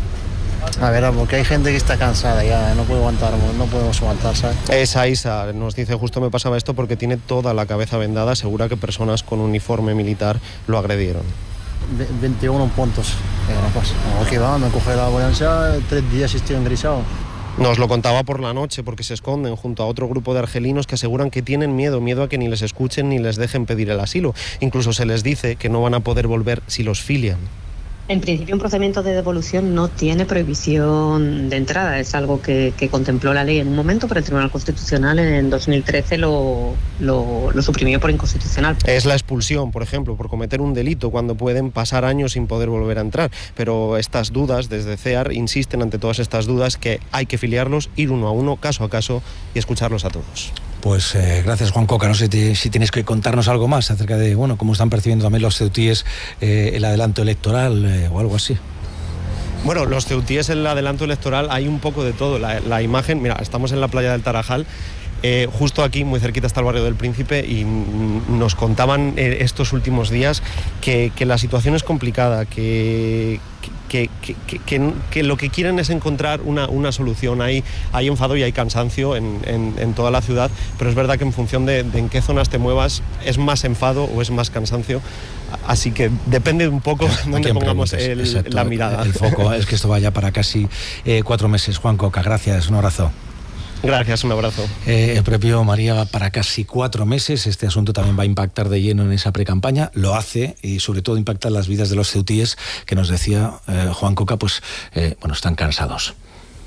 A ver, porque hay gente que está cansada ya, no puede aguantar, no podemos aguantar, ¿sabes? Esa Isa nos dice, justo me pasaba esto porque tiene toda la cabeza vendada, asegura que personas con uniforme militar lo agredieron. veintiuno puntos, ¿qué no pasa? Aquí va, me coge la ambulancia, tres días estoy engrisado. Nos lo contaba por la noche porque se esconden junto a otro grupo de argelinos que aseguran que tienen miedo, miedo a que ni les escuchen ni les dejen pedir el asilo. Incluso se les dice que no van a poder volver si los filian. En principio, un procedimiento de devolución no tiene prohibición de entrada. Es algo que, que contempló la ley en un momento, pero el Tribunal Constitucional en dos mil trece lo, lo, lo suprimió por inconstitucional. Es la expulsión, por ejemplo, por cometer un delito, cuando pueden pasar años sin poder volver a entrar. Pero estas dudas, desde C E A R, insisten ante todas estas dudas que hay que filiarlos, ir uno a uno, caso a caso, y escucharlos a todos. Pues eh, gracias, Juan Coca. No sé te, si tienes que contarnos algo más acerca de, bueno, cómo están percibiendo también los ceutíes eh, el adelanto electoral eh, o algo así. Bueno, los ceutíes en el adelanto electoral hay un poco de todo. La, la imagen, mira, estamos en la playa del Tarajal. Eh, justo aquí, muy cerquita, está el barrio del Príncipe, y nos contaban eh, estos últimos días que, que la situación es complicada, que, que, que, que, que, que lo que quieren es encontrar una, una solución. Hay, hay enfado y hay cansancio en, en, en toda la ciudad, pero es verdad que en función de, de en qué zonas te muevas es más enfado o es más cansancio. Así que depende un poco dónde pongamos el, la mirada. El foco es que esto vaya para casi eh, cuatro meses. Juan Coca, gracias, un abrazo. Gracias, un abrazo. Eh, el propio María, para casi cuatro meses. Este asunto también va a impactar de lleno en esa precampaña. Lo hace y sobre todo impacta en las vidas de los ceutíes, que nos decía eh, Juan Coca, pues eh, bueno, están cansados.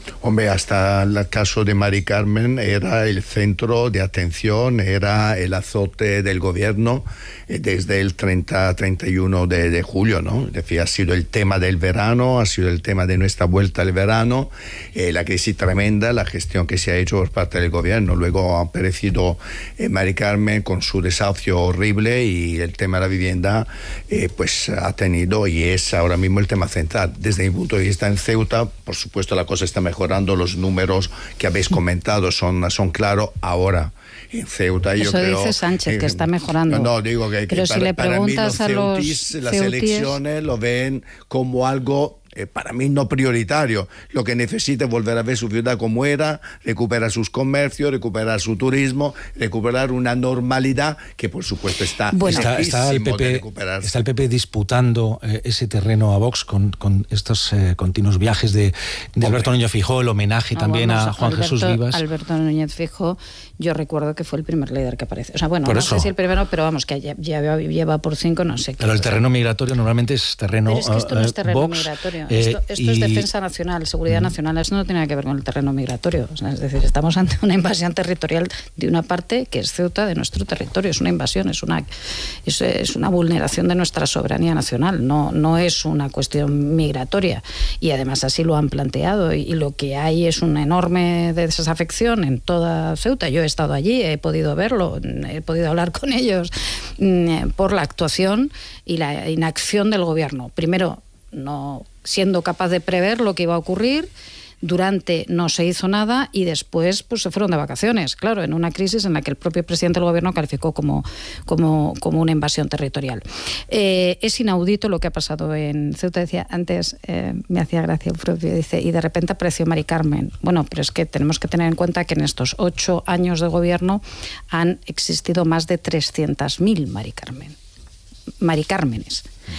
Hombre, hasta el caso de Mari Carmen era el centro de atención, era el azote del gobierno desde el treinta a treinta y uno de, de julio, ¿no? Es decir, ha sido el tema del verano, ha sido el tema de nuestra vuelta al verano, eh, la crisis tremenda, la gestión que se ha hecho por parte del gobierno. Luego ha aparecido eh, Mari Carmen con su desahucio horrible y el tema de la vivienda eh, pues ha tenido y es ahora mismo el tema central. Desde mi punto de vista en Ceuta, por supuesto la cosa está mejorando, los números que habéis comentado son, son claros ahora. En Ceuta, Eso yo creo, dice Sánchez, eh, que está mejorando. No, digo que, que Pero para, si le preguntas para mí los ceutis, a los las ceutíes, elecciones lo ven como algo eh, para mí no prioritario. Lo que necesita es volver a ver su ciudad como era, recuperar sus comercios, recuperar su turismo, recuperar una normalidad que por supuesto está bueno, está, está, el P P, está el P P disputando eh, ese terreno a Vox con, con estos eh, continuos viajes de, de Alberto Núñez Feijóo, el homenaje no, también vamos, a Juan Alberto, Jesús Vivas. Alberto Núñez Feijóo, yo recuerdo que fue el primer líder que aparece. O sea, bueno, por no eso. sé si el primero, pero vamos, que ya, ya lleva por cinco, no sé qué. Pero el terreno migratorio normalmente es terreno Pero es que esto no es terreno Vox, migratorio. Eh, esto esto y... es defensa nacional, seguridad nacional. Esto no tiene nada que ver con el terreno migratorio. O sea, es decir, estamos ante una invasión territorial de una parte que es Ceuta, de nuestro territorio. Es una invasión, es una, es, es una vulneración de nuestra soberanía nacional. No, no es una cuestión migratoria. Y además así lo han planteado. Y, y lo que hay es una enorme desafección en toda Ceuta. Yo he estado allí, he podido verlo, he podido hablar con ellos mmm, por la actuación y la inacción del gobierno. Primero, no siendo capaz de prever lo que iba a ocurrir, durante no se hizo nada y después pues se fueron de vacaciones, claro, en una crisis en la que el propio presidente del gobierno calificó como, como, como una invasión territorial. Eh, es inaudito lo que ha pasado en Ceuta. Decía antes, eh, me hacía gracia un propio, dice, y de repente apareció Mari Carmen. Bueno, pero es que tenemos que tener en cuenta que en estos ocho años de gobierno han existido más de trescientas mil Mari Carmen. Mari Cármenes.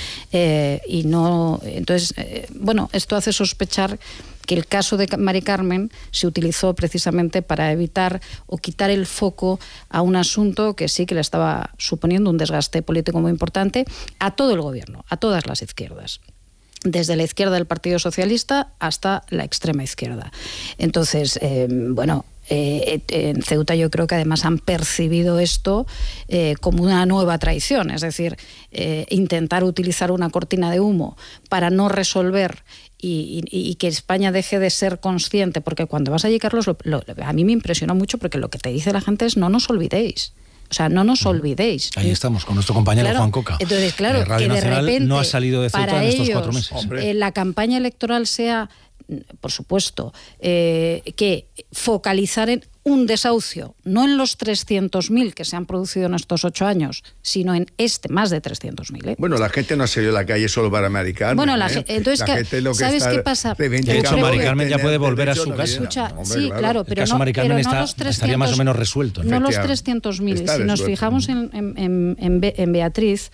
Eh, y no, entonces, eh, bueno, esto hace sospechar que el caso de Mari Carmen se utilizó precisamente para evitar o quitar el foco a un asunto que sí que le estaba suponiendo un desgaste político muy importante a todo el gobierno, a todas las izquierdas. Desde la izquierda del Partido Socialista hasta la extrema izquierda. Entonces, eh, bueno, Eh, en Ceuta yo creo que además han percibido esto eh, como una nueva traición, es decir, eh, intentar utilizar una cortina de humo para no resolver y, y, y que España deje de ser consciente, porque cuando vas allí, Carlos, lo, lo, a mí me impresionó mucho porque lo que te dice la gente es no nos olvidéis. O sea, no nos olvidéis. Ahí estamos, con nuestro compañero claro, Juan Coca. Entonces, claro, Radio que de Nacional repente no ha salido de Ceuta para en estos ellos, cuatro meses. Eh, la campaña electoral sea, por supuesto, eh, que focalizar en un desahucio, no en los trescientos mil que se han producido en estos ocho años, sino en este, más de trescientos mil. ¿eh? Bueno, la gente no ha salido a la calle solo para Mari Carmen. Bueno, la, ¿eh? entonces, la gente lo que ¿sabes está qué pasa? De hecho, Mari Carmen ya puede volver a su casa. Escucha, Hombre, sí, claro, claro, pero el caso no, Mari Carmen pero está, no los trescientos, estaría más o menos resuelto. No los trescientos mil. Si nos resuelto. fijamos en, en, en, en Beatriz,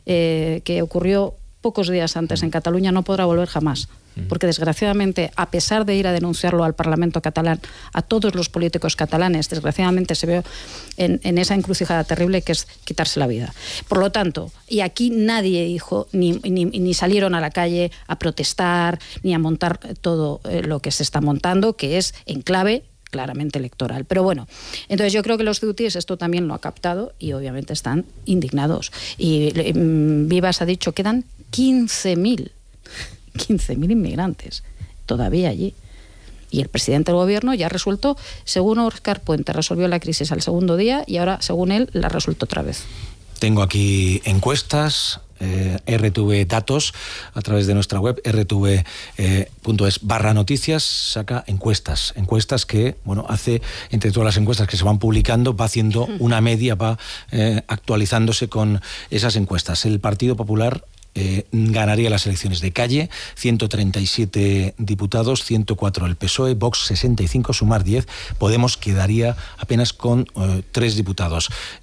eh, que ocurrió pocos días antes en Cataluña, no podrá volver jamás. Porque desgraciadamente, a pesar de ir a denunciarlo al Parlamento catalán, a todos los políticos catalanes, desgraciadamente se ve en, en esa encrucijada terrible que es quitarse la vida. Por lo tanto, y aquí nadie dijo, ni, ni, ni salieron a la calle a protestar, ni a montar todo eh, lo que se está montando, que es en clave claramente electoral. Pero bueno, entonces yo creo que los ceutíes esto también lo ha captado y obviamente están indignados. Y eh, Vivas ha dicho, quedan quince mil. quince mil inmigrantes todavía allí. Y el presidente del gobierno ya resuelto, según Óscar Puente, resolvió la crisis al segundo día y ahora, según él, la resuelto otra vez. Tengo aquí encuestas, eh, R T V datos, a través de nuestra web, r t v punto es barra noticias, saca encuestas, encuestas que, bueno, hace, entre todas las encuestas que se van publicando, va haciendo una media, va eh, actualizándose con esas encuestas. El Partido Popular Eh, ganaría las elecciones de calle, ciento treinta y siete diputados, ciento cuatro el P S O E, Vox sesenta y cinco, sumar diez, Podemos quedaría apenas con eh, tres diputados. Eh,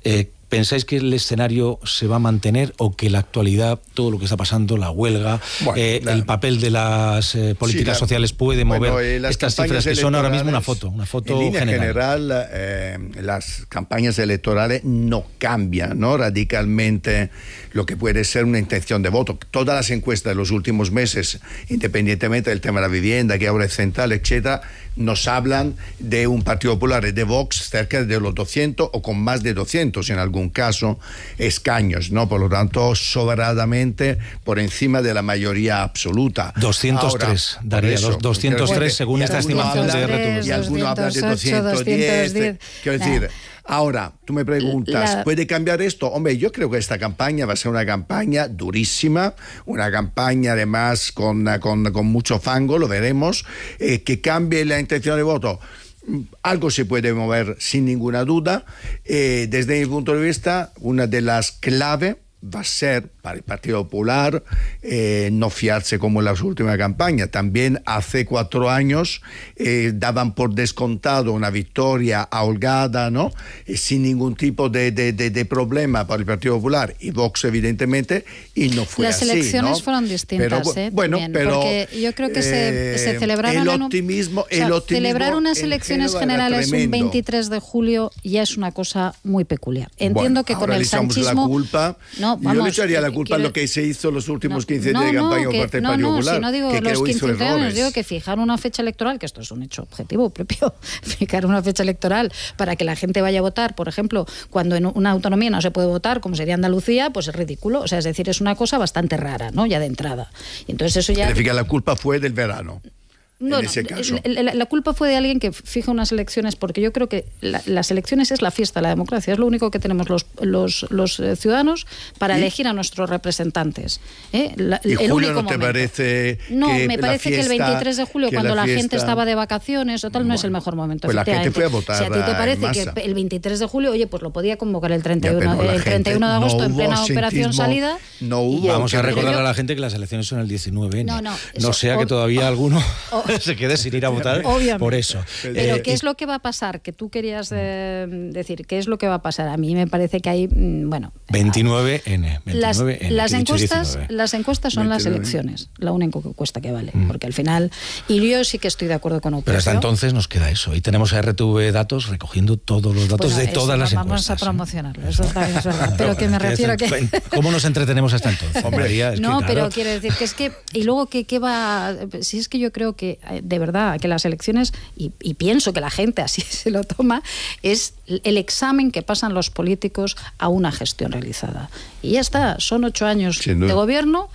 ¿pensáis que el escenario se va a mantener o que la actualidad, todo lo que está pasando, la huelga, bueno, eh, la, el papel de las eh, políticas sí, la, sociales puede mover bueno, eh, estas cifras que son ahora mismo una foto, una foto en línea general? general eh, las campañas electorales no cambian, ¿no?, radicalmente lo que puede ser una intención de voto. Todas las encuestas de los últimos meses, independientemente del tema de la vivienda, que ahora es central, etcétera, nos hablan de un Partido Popular y de Vox cerca de los doscientos o con más de doscientos en algún caso escaños, ¿no? Por lo tanto, sobradamente por encima de la mayoría absoluta. doscientos tres, ahora, daría eso, doscientos tres según esta estimación de R T V. Y alguno habla de doscientos diez. Quiero decir, ahora, tú me preguntas, la... ¿puede cambiar esto? Hombre, yo creo que esta campaña va a ser una campaña durísima, una campaña además con, con, con mucho fango, lo veremos, eh, que cambie la intención de voto. Algo se puede mover sin ninguna duda. Eh, desde mi punto de vista, una de las claves va a ser para el Partido Popular eh, no fiarse como en la última campaña. También hace cuatro años eh, daban por descontado una victoria holgada, ¿no?, eh, sin ningún tipo de, de, de, de problema para el Partido Popular y Vox, evidentemente, y no fue Las así. Las elecciones ¿no? fueron distintas, pero, ¿eh? Bueno, También, pero porque yo creo que se, eh, se celebraron el optimismo, en un, o sea, el optimismo celebrar unas elecciones generales un veintitrés de julio ya es una cosa muy peculiar. Entiendo bueno, que con el sanchismo la culpa, no, vamos, yo le echaría la culpa quiero... a lo que se hizo los últimos quince no, días de no, campaña que, por parte del no, Partido no, Popular. Si no digo que los quince años, digo que fijar una fecha electoral, que esto es un hecho objetivo propio, fijar una fecha electoral para que la gente vaya a votar, por ejemplo, cuando en una autonomía no se puede votar, como sería Andalucía, pues es ridículo. O sea, es decir, es una cosa bastante rara, ¿no? Ya de entrada. Y entonces eso ya... Significa la culpa fue del verano. No, en ese no, caso. La, la, la culpa fue de alguien que fija unas elecciones, porque yo creo que la, las elecciones es la fiesta de la democracia, es lo único que tenemos los, los, los ciudadanos para ¿Y? elegir a nuestros representantes. ¿eh? La, ¿Y el julio único no te momento. parece No, que me parece fiesta, que el veintitrés de julio, cuando la, la gente estaba de vacaciones o tal, bueno, no es el mejor momento. Pues la gente fue a votar. Si a ti te parece que el veintitrés de julio, oye, pues lo podía convocar el treinta y uno, ya, el treinta y uno de agosto, no en plena operación salida. No hubo. Vamos a recordar a la gente que las elecciones son el diecinueve. No, no, no sea que todavía alguno se quede sin ir a votar. Obviamente. Por eso. Pero eh, ¿qué es lo que va a pasar? Que tú querías eh, decir, ¿qué es lo que va a pasar? A mí me parece que hay, bueno... veintinueve ene. Las, ene, las, encuestas, las encuestas son veintinueve. Las elecciones, la única encuesta que vale. Mm. Porque al final, y yo sí que estoy de acuerdo con Operación. Pero hasta entonces nos queda eso. Y tenemos a R T V Datos recogiendo todos los datos bueno, de todas las vamos encuestas. Vamos a promocionarlo, ¿eh? Eso también es verdad. Pero que me refiero a que... ¿Cómo nos entretenemos hasta entonces? Hombre, María, es no, que, pero claro. quiero decir que es que... Y luego, ¿qué, qué va...? Si es que yo creo que, de verdad, que las elecciones... Y, y pienso que la gente así se lo toma, es el examen que pasan los políticos a una gestión realizada. Y ya está, son ocho años de gobierno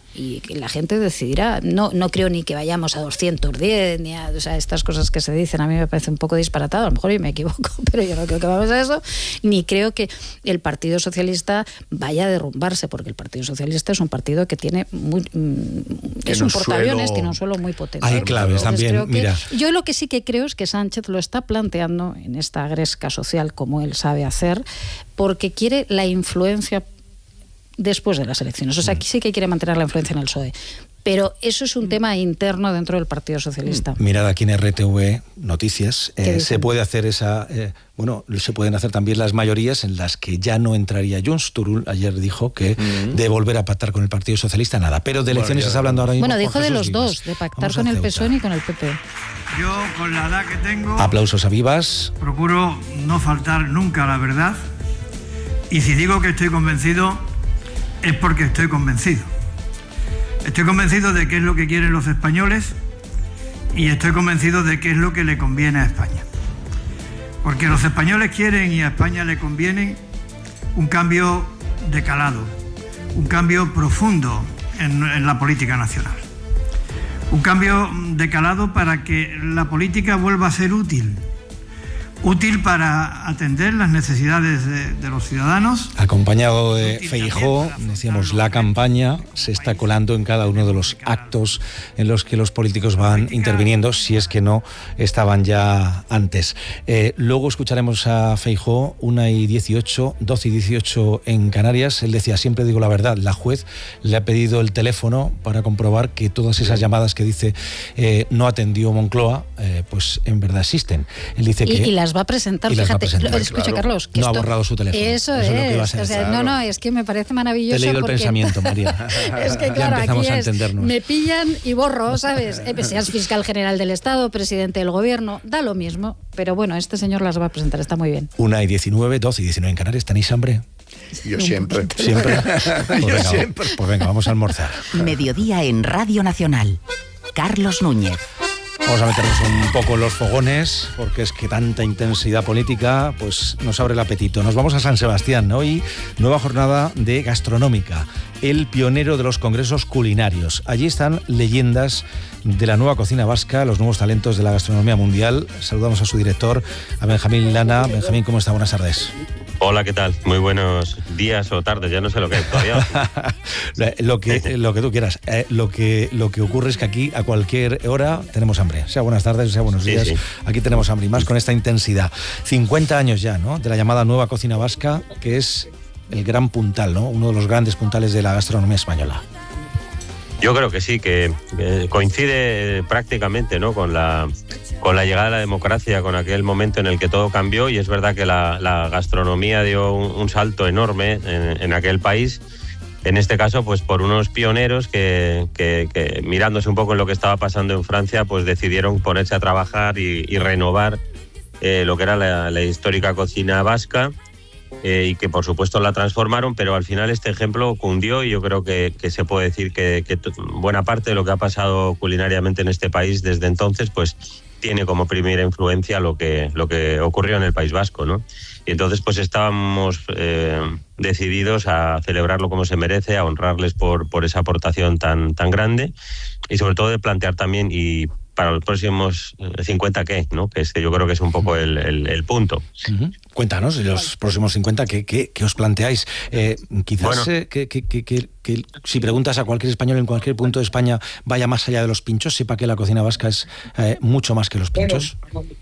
y la gente decidirá. No, no creo ni que vayamos a doscientos diez, ni a, o sea, estas cosas que se dicen, a mí me parece un poco disparatado, a lo mejor yo me equivoco, pero yo no creo que vamos a eso, ni creo que el Partido Socialista vaya a derrumbarse, porque el Partido Socialista es un partido que tiene muy, que es un portaaviones, suelo... tiene un suelo muy potente. Hay claves también, mira. Yo lo que sí que creo es que Sánchez lo está planteando en esta gresca social como él sabe hacer, porque quiere la influencia después de las elecciones. O sea, aquí sí que quiere mantener la influencia en el P S O E. Pero eso es un tema interno dentro del Partido Socialista. Mirad aquí en R T V Noticias, eh, se puede hacer esa, eh, bueno, se pueden hacer también las mayorías en las que ya no entraría Junts. Turull ayer dijo que mm. de volver a pactar con el Partido Socialista nada, pero de elecciones bueno, está hablando ahora mismo. Bueno, dijo de los Vivas. dos, de pactar con el P S O E ni con el P P. Yo, con la edad que tengo, aplausos a Vivas. Procuro no faltar nunca a la verdad, y si digo que estoy convencido es porque estoy convencido. Estoy convencido de qué es lo que quieren los españoles y estoy convencido de qué es lo que le conviene a España. Porque los españoles quieren y a España le conviene un cambio de calado, un cambio profundo en, en la política nacional. Un cambio de calado para que la política vuelva a ser útil. Útil para atender las necesidades de, de los ciudadanos. Acompañado de Feijóo, decíamos, la campaña se está colando en cada uno de los actos en los que los políticos van interviniendo, si es que no estaban ya antes. Eh, luego escucharemos a Feijóo, una y dieciocho, doce y dieciocho en Canarias. Él decía, siempre digo la verdad, la juez le ha pedido el teléfono para comprobar que todas esas llamadas que dice eh, no atendió Moncloa, eh, eh, pues en verdad existen. Él dice que... Y, y las va a presentar, fíjate. Va a presentar, escucha, claro. Carlos. Que no esto, ha borrado su teléfono. Eso, eso es. es lo que o sea, claro. No, no, es que me parece maravilloso. Te he leído porque... el pensamiento, María. Es que claro, ya empezamos aquí a es, entendernos. Me pillan y borro, ¿sabes? Eh, seas fiscal general del Estado, presidente del Gobierno, da lo mismo. Pero bueno, este señor las va a presentar, está muy bien. Una y diecinueve, doce y diecinueve en Canarias. ¿Tenéis hambre? Yo siempre. ¿Siempre? Pues Yo venga, siempre. Pues venga, vamos a almorzar. Mediodía en Radio Nacional. Carlos Núñez. Vamos a meternos un poco en los fogones, porque es que tanta intensidad política pues nos abre el apetito. Nos vamos a San Sebastián. Hoy, nueva jornada de gastronómica, el pionero de los congresos culinarios. Allí están leyendas de la nueva cocina vasca, los nuevos talentos de la gastronomía mundial. Saludamos a su director, a Benjamín Lana. Benjamín, ¿cómo está? Buenas tardes. Hola, ¿qué tal? Muy buenos días o tardes, ya no sé lo que es todavía. lo, que, lo que tú quieras. Eh, lo, que, lo que ocurre es que aquí a cualquier hora tenemos hambre. Sea buenas tardes, sea buenos días. Sí, sí. Aquí tenemos hambre y más con esta intensidad. cincuenta años ya, ¿no?, de la llamada nueva cocina vasca, que es el gran puntal, ¿no?, uno de los grandes puntales de la gastronomía española. Yo creo que sí, que eh, coincide prácticamente, ¿no?, con la con la llegada de la democracia, con aquel momento en el que todo cambió, y es verdad que la, la gastronomía dio un, un salto enorme en, en aquel país. En este caso, pues por unos pioneros que, que, que mirándose un poco en lo que estaba pasando en Francia, pues decidieron ponerse a trabajar y, y renovar eh, lo que era la, la histórica cocina vasca. Eh, y que por supuesto la transformaron, pero al final este ejemplo cundió, y yo creo que, que se puede decir que, que buena parte de lo que ha pasado culinariamente en este país desde entonces pues tiene como primera influencia lo que, lo que ocurrió en el País Vasco, ¿no? Y entonces pues estábamos eh, decididos a celebrarlo como se merece, a honrarles por, por esa aportación tan, tan grande, y sobre todo de plantear también y para los próximos cincuenta, ¿qué? ¿No? Que es que yo creo que es un poco el, el, el punto. Uh-huh. Cuéntanos, los próximos cincuenta, ¿qué, qué, qué os planteáis? Eh, quizás bueno, eh, que, que, que, que, que si preguntas a cualquier español en cualquier punto de España vaya más allá de los pinchos, sepa que la cocina vasca es eh, mucho más que los pinchos.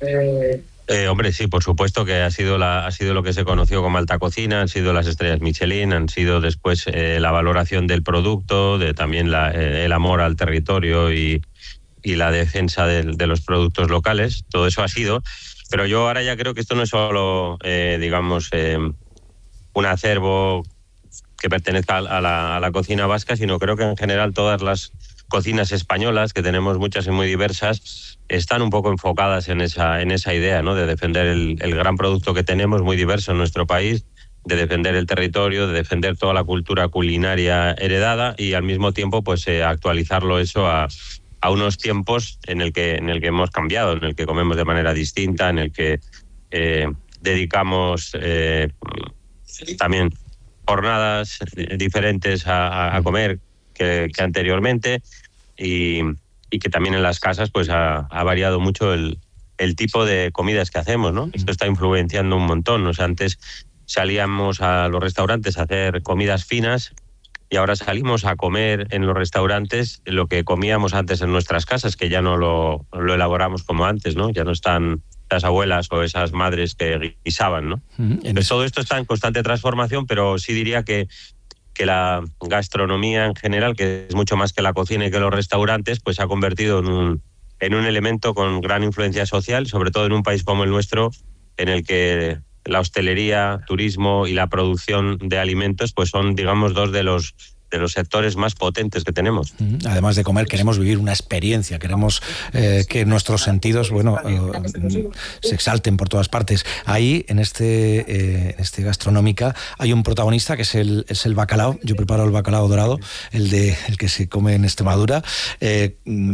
Eh, hombre, sí, por supuesto que ha sido, la, ha sido lo que se conoció como alta cocina, han sido las estrellas Michelin, han sido después eh, la valoración del producto, de también la, eh, el amor al territorio y y la defensa de, de los productos locales. Todo eso ha sido, pero yo ahora ya creo que esto no es solo, eh, digamos, eh, un acervo que pertenezca a la, a la cocina vasca, sino creo que en general todas las cocinas españolas, que tenemos muchas y muy diversas, están un poco enfocadas en esa, en esa idea, ¿no?, de defender el, el gran producto que tenemos, muy diverso en nuestro país, de defender el territorio, de defender toda la cultura culinaria heredada y al mismo tiempo pues eh, actualizarlo eso a a unos tiempos en el que en el que hemos cambiado, en el que comemos de manera distinta, en el que eh, dedicamos eh, también jornadas diferentes a, a comer que, que anteriormente, y, y que también en las casas pues ha, ha variado mucho el, el tipo de comidas que hacemos, ¿no? Esto está influenciando un montón. O sea, antes salíamos a los restaurantes a hacer comidas finas, y ahora salimos a comer en los restaurantes lo que comíamos antes en nuestras casas, que ya no lo, lo elaboramos como antes, ¿no? Ya no están las abuelas o esas madres que guisaban, ¿no? Uh-huh. Pues todo esto está en constante transformación, pero sí diría que, que la gastronomía en general, que es mucho más que la cocina y que los restaurantes, pues se ha convertido en un, en un elemento con gran influencia social, sobre todo en un país como el nuestro, en el que la hostelería, turismo y la producción de alimentos pues son, digamos, dos de los de los sectores más potentes que tenemos. Además de comer, queremos vivir una experiencia, queremos eh, que nuestros sentidos, bueno, eh, se exalten por todas partes. Ahí, en este, eh, este gastronómica, hay un protagonista que es el, es el bacalao. Yo preparo el bacalao dorado, el de el que se come en Extremadura. Eh,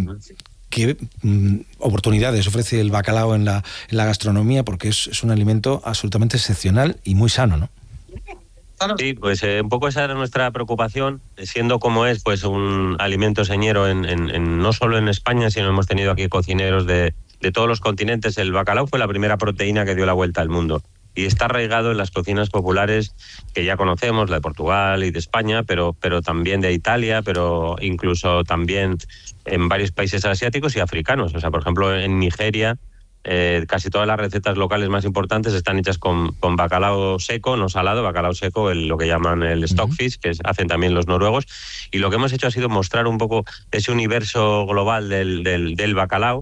¿Qué mm, oportunidades ofrece el bacalao en la, en la gastronomía? Porque es, es un alimento absolutamente excepcional y muy sano, ¿no? Sí, pues eh, un poco esa era nuestra preocupación, siendo como es pues un alimento señero en, en, en, no solo en España, sino hemos tenido aquí cocineros de, de todos los continentes. El bacalao fue la primera proteína que dio la vuelta al mundo y está arraigado en las cocinas populares que ya conocemos, la de Portugal y de España, pero, pero también de Italia, pero incluso también en varios países asiáticos y africanos. O sea, por ejemplo, en Nigeria, eh, casi todas las recetas locales más importantes están hechas con, con bacalao seco, no salado, bacalao seco, el, lo que llaman el stockfish, que es, hacen también los noruegos. Y lo que hemos hecho ha sido mostrar un poco ese universo global del, del, del bacalao,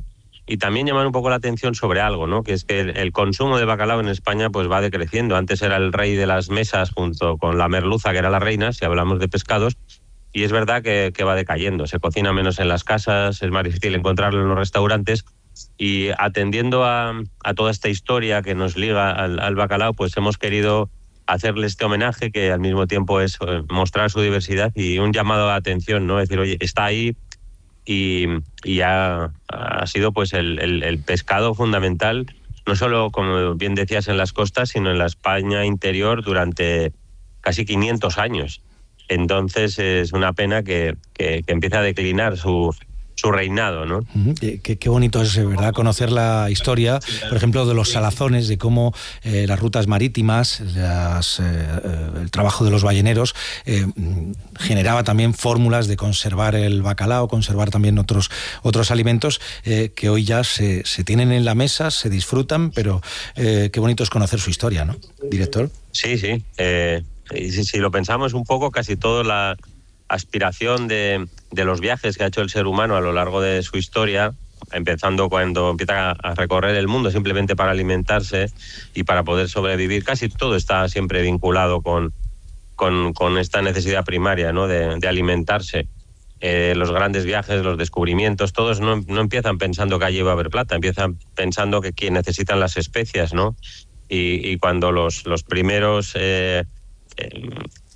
y también llamar un poco la atención sobre algo, ¿no? Que es que el, el consumo de bacalao en España pues va decreciendo. Antes era el rey de las mesas junto con la merluza, que era la reina, si hablamos de pescados, y es verdad que, que va decayendo. Se cocina menos en las casas, es más difícil encontrarlo en los restaurantes, y atendiendo a, a toda esta historia que nos liga al, al bacalao, pues hemos querido hacerle este homenaje, que al mismo tiempo es mostrar su diversidad y un llamado de atención, ¿no? Es decir, oye, está ahí, y, y ha, ha sido pues el, el, el pescado fundamental, no solo, como bien decías, en las costas, sino en la España interior durante casi quinientos años. Entonces es una pena que, que, que empiece a declinar su... su reinado, ¿no? Qué, qué bonito es, ¿verdad?, conocer la historia, por ejemplo, de los salazones, de cómo eh, las rutas marítimas, las, eh, el trabajo de los balleneros eh, generaba también fórmulas de conservar el bacalao, conservar también otros, otros alimentos eh, que hoy ya se, se tienen en la mesa, se disfrutan, pero eh, qué bonito es conocer su historia, ¿no, director? Sí, sí. Eh, y si, si lo pensamos un poco, casi toda la aspiración de, de los viajes que ha hecho el ser humano a lo largo de su historia, empezando cuando empieza a recorrer el mundo simplemente para alimentarse y para poder sobrevivir, casi todo está siempre vinculado con, con, con esta necesidad primaria, ¿no?, de, de alimentarse. Eh, los grandes viajes, los descubrimientos, todos no, no empiezan pensando que allí va a haber plata, empiezan pensando que, que necesitan las especias, ¿no? Y, y cuando los, los primeros... Eh, eh,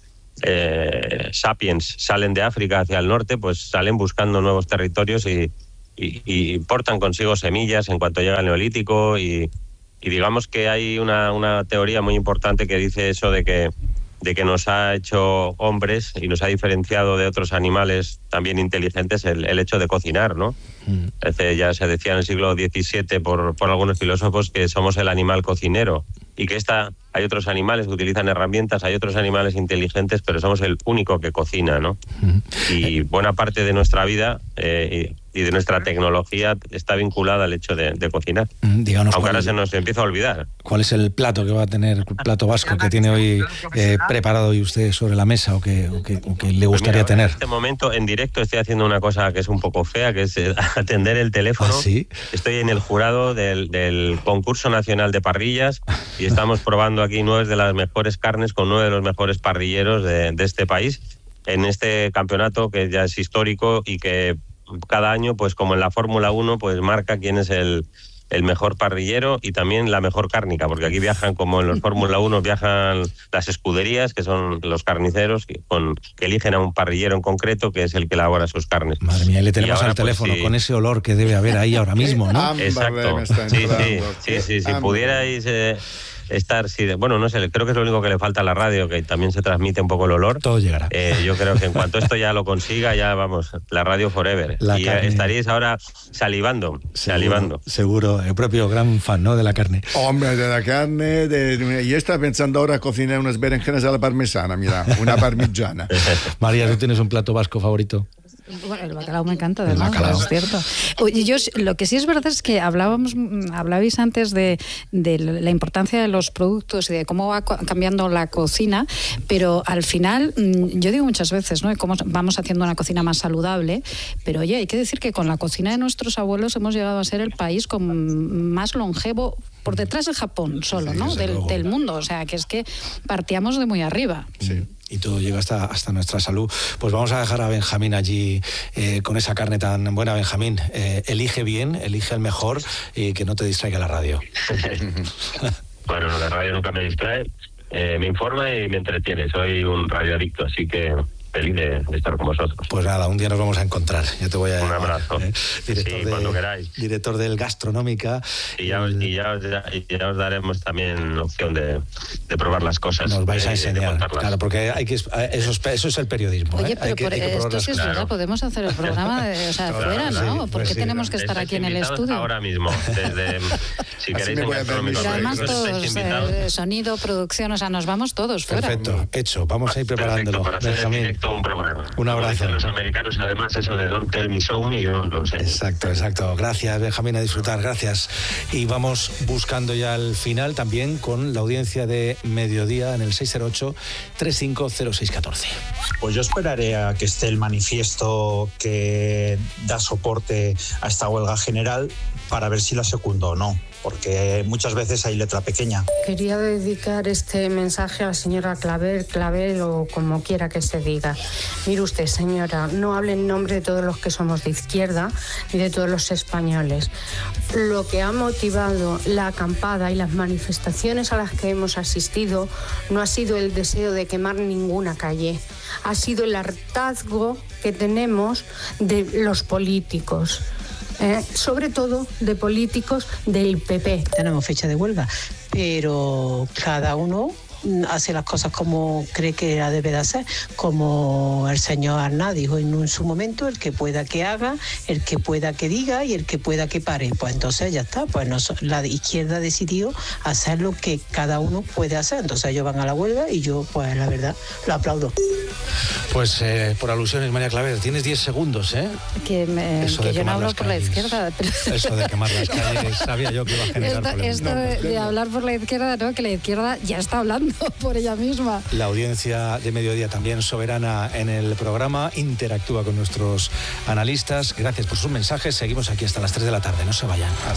Eh, sapiens salen de África hacia el norte, pues salen buscando nuevos territorios y, y, y portan consigo semillas en cuanto llega el Neolítico, y, y digamos que hay una, una teoría muy importante que dice eso de que, de que nos ha hecho hombres y nos ha diferenciado de otros animales también inteligentes el, el hecho de cocinar, ¿no? Mm. Este, ya se decía en el siglo diecisiete por, por algunos filósofos que somos el animal cocinero, y que esta, hay otros animales que utilizan herramientas, hay otros animales inteligentes, pero somos el único que cocina, ¿no? Uh-huh. Y buena parte de nuestra vida eh, y de nuestra tecnología está vinculada al hecho de, de cocinar. Uh-huh. Díganos, aunque ahora es, se nos empieza a olvidar. ¿Cuál es el plato que va a tener, el plato vasco que tiene hoy eh, preparado hoy usted sobre la mesa, o que, o que, o que le gustaría pues mira, tener? En este momento, en directo, estoy haciendo una cosa que es un poco fea, que es atender el teléfono. ¿Ah, sí? Estoy en el jurado del, del concurso nacional de parrillas, y estamos probando aquí nueve de las mejores carnes con nueve de los mejores parrilleros de, de este país, en este campeonato que ya es histórico y que cada año, pues como en la Fórmula uno, pues marca quién es el, el mejor parrillero y también la mejor cárnica, porque aquí viajan, como en los Fórmula uno, viajan las escuderías, que son los carniceros, que, con, que eligen a un parrillero en concreto, que es el que elabora sus carnes. Madre mía, le tenemos ahora, al teléfono, pues, sí, con ese olor que debe haber ahí ahora mismo, ¿no? Exacto. Sí, sí, sí, sí, si pudierais... Eh, estar, sí, bueno, no sé, creo que es lo único que le falta a la radio, que también se transmite un poco el olor. Todo llegará. Eh, yo creo que en cuanto esto ya lo consiga, ya vamos, la radio forever. La y carne... estaríais ahora salivando, seguro, salivando. Seguro, el propio gran fan, ¿no?, de la carne. Hombre, de la carne, de... yo estaba pensando ahora cocinar unas berenjenas a la parmesana, mira, una parmigiana. María, ¿tú tienes un plato vasco favorito? Bueno, el bacalao me encanta, además, es cierto. Oye, yo, lo que sí es verdad es que hablábamos, hablabais antes de, de la importancia de los productos y de cómo va cambiando la cocina, pero al final, yo digo muchas veces, ¿no?, cómo vamos haciendo una cocina más saludable, pero oye, hay que decir que con la cocina de nuestros abuelos hemos llegado a ser el país con más longevo, por detrás de Japón solo, ¿no?, sí, del, del mundo, o sea, que es que partíamos de muy arriba. Sí. Y todo llega hasta, hasta nuestra salud. Pues vamos a dejar a Benjamín allí eh, con esa carne tan buena. Benjamín, eh, elige bien, elige el mejor, y que no te distraiga la radio. Bueno, la radio nunca me distrae, eh, me informa y me entretiene. Soy un radioadicto, así que feliz de, de estar con vosotros. Pues nada, un día nos vamos a encontrar. Ya te voy a un abrazo. Eh, director sí, de, cuando queráis. Director del Gastronómica. Y ya, os, y, ya os, y ya os daremos también opción de, de probar las cosas. Nos vais de, a enseñar, claro, porque hay que eso es, eso es el periodismo. Oye, ¿eh? pero hay que, por hay que esto sí es claro. verdad, podemos hacer el programa de, o sea, claro, fuera, ¿no? Sí, ¿Por pues qué sí, tenemos que estar aquí en el estudio? Ahora mismo, desde, si queréis, en Gastronómica. Y además todos, eh, sonido, producción, o sea, nos vamos todos fuera. Perfecto, hecho, vamos a ir preparándolo. Perfecto, para hacer directo un programa. Un abrazo. Los americanos, además, eso de Don't Tell Me So, y yo lo sé. Exacto, exacto. Gracias, Benjamín, a disfrutar, gracias. Y vamos buscando ya el final también con la audiencia de Mediodía en el seis cero ocho, tres cinco cero seis uno cuatro. Pues yo esperaré a que esté el manifiesto que da soporte a esta huelga general para ver si la secundo o no, porque muchas veces hay letra pequeña. Quería dedicar este mensaje a la señora Claver, Clavel o como quiera que se diga. Mire usted, señora, no hable en nombre de todos los que somos de izquierda ni de todos los españoles. Lo que ha motivado la acampada y las manifestaciones a las que hemos asistido no ha sido el deseo de quemar ninguna calle, ha sido el hartazgo que tenemos de los políticos. Eh, sobre todo de políticos del P P. Tenemos fecha de huelga, pero cada uno hace las cosas como cree que la debe de hacer, como el señor Aznar dijo en su momento, el que pueda que haga, el que pueda que diga y el que pueda que pare. Pues entonces ya está, pues no, la izquierda decidió hacer lo que cada uno puede hacer, entonces ellos van a la huelga y yo pues la verdad lo aplaudo. Pues eh, por alusiones, María Claver, tienes diez segundos, ¿eh? Que, me, que yo no hablo por la izquierda. Pero... Eso de quemar las calles, sabía yo que iba a generar esto, problemas. Esto no, de, pues, de hablar por la izquierda, no, que la izquierda ya está hablando por ella misma. La audiencia de Mediodía también soberana en el programa, interactúa con nuestros analistas. Gracias por sus mensajes, seguimos aquí hasta las tres de la tarde, no se vayan.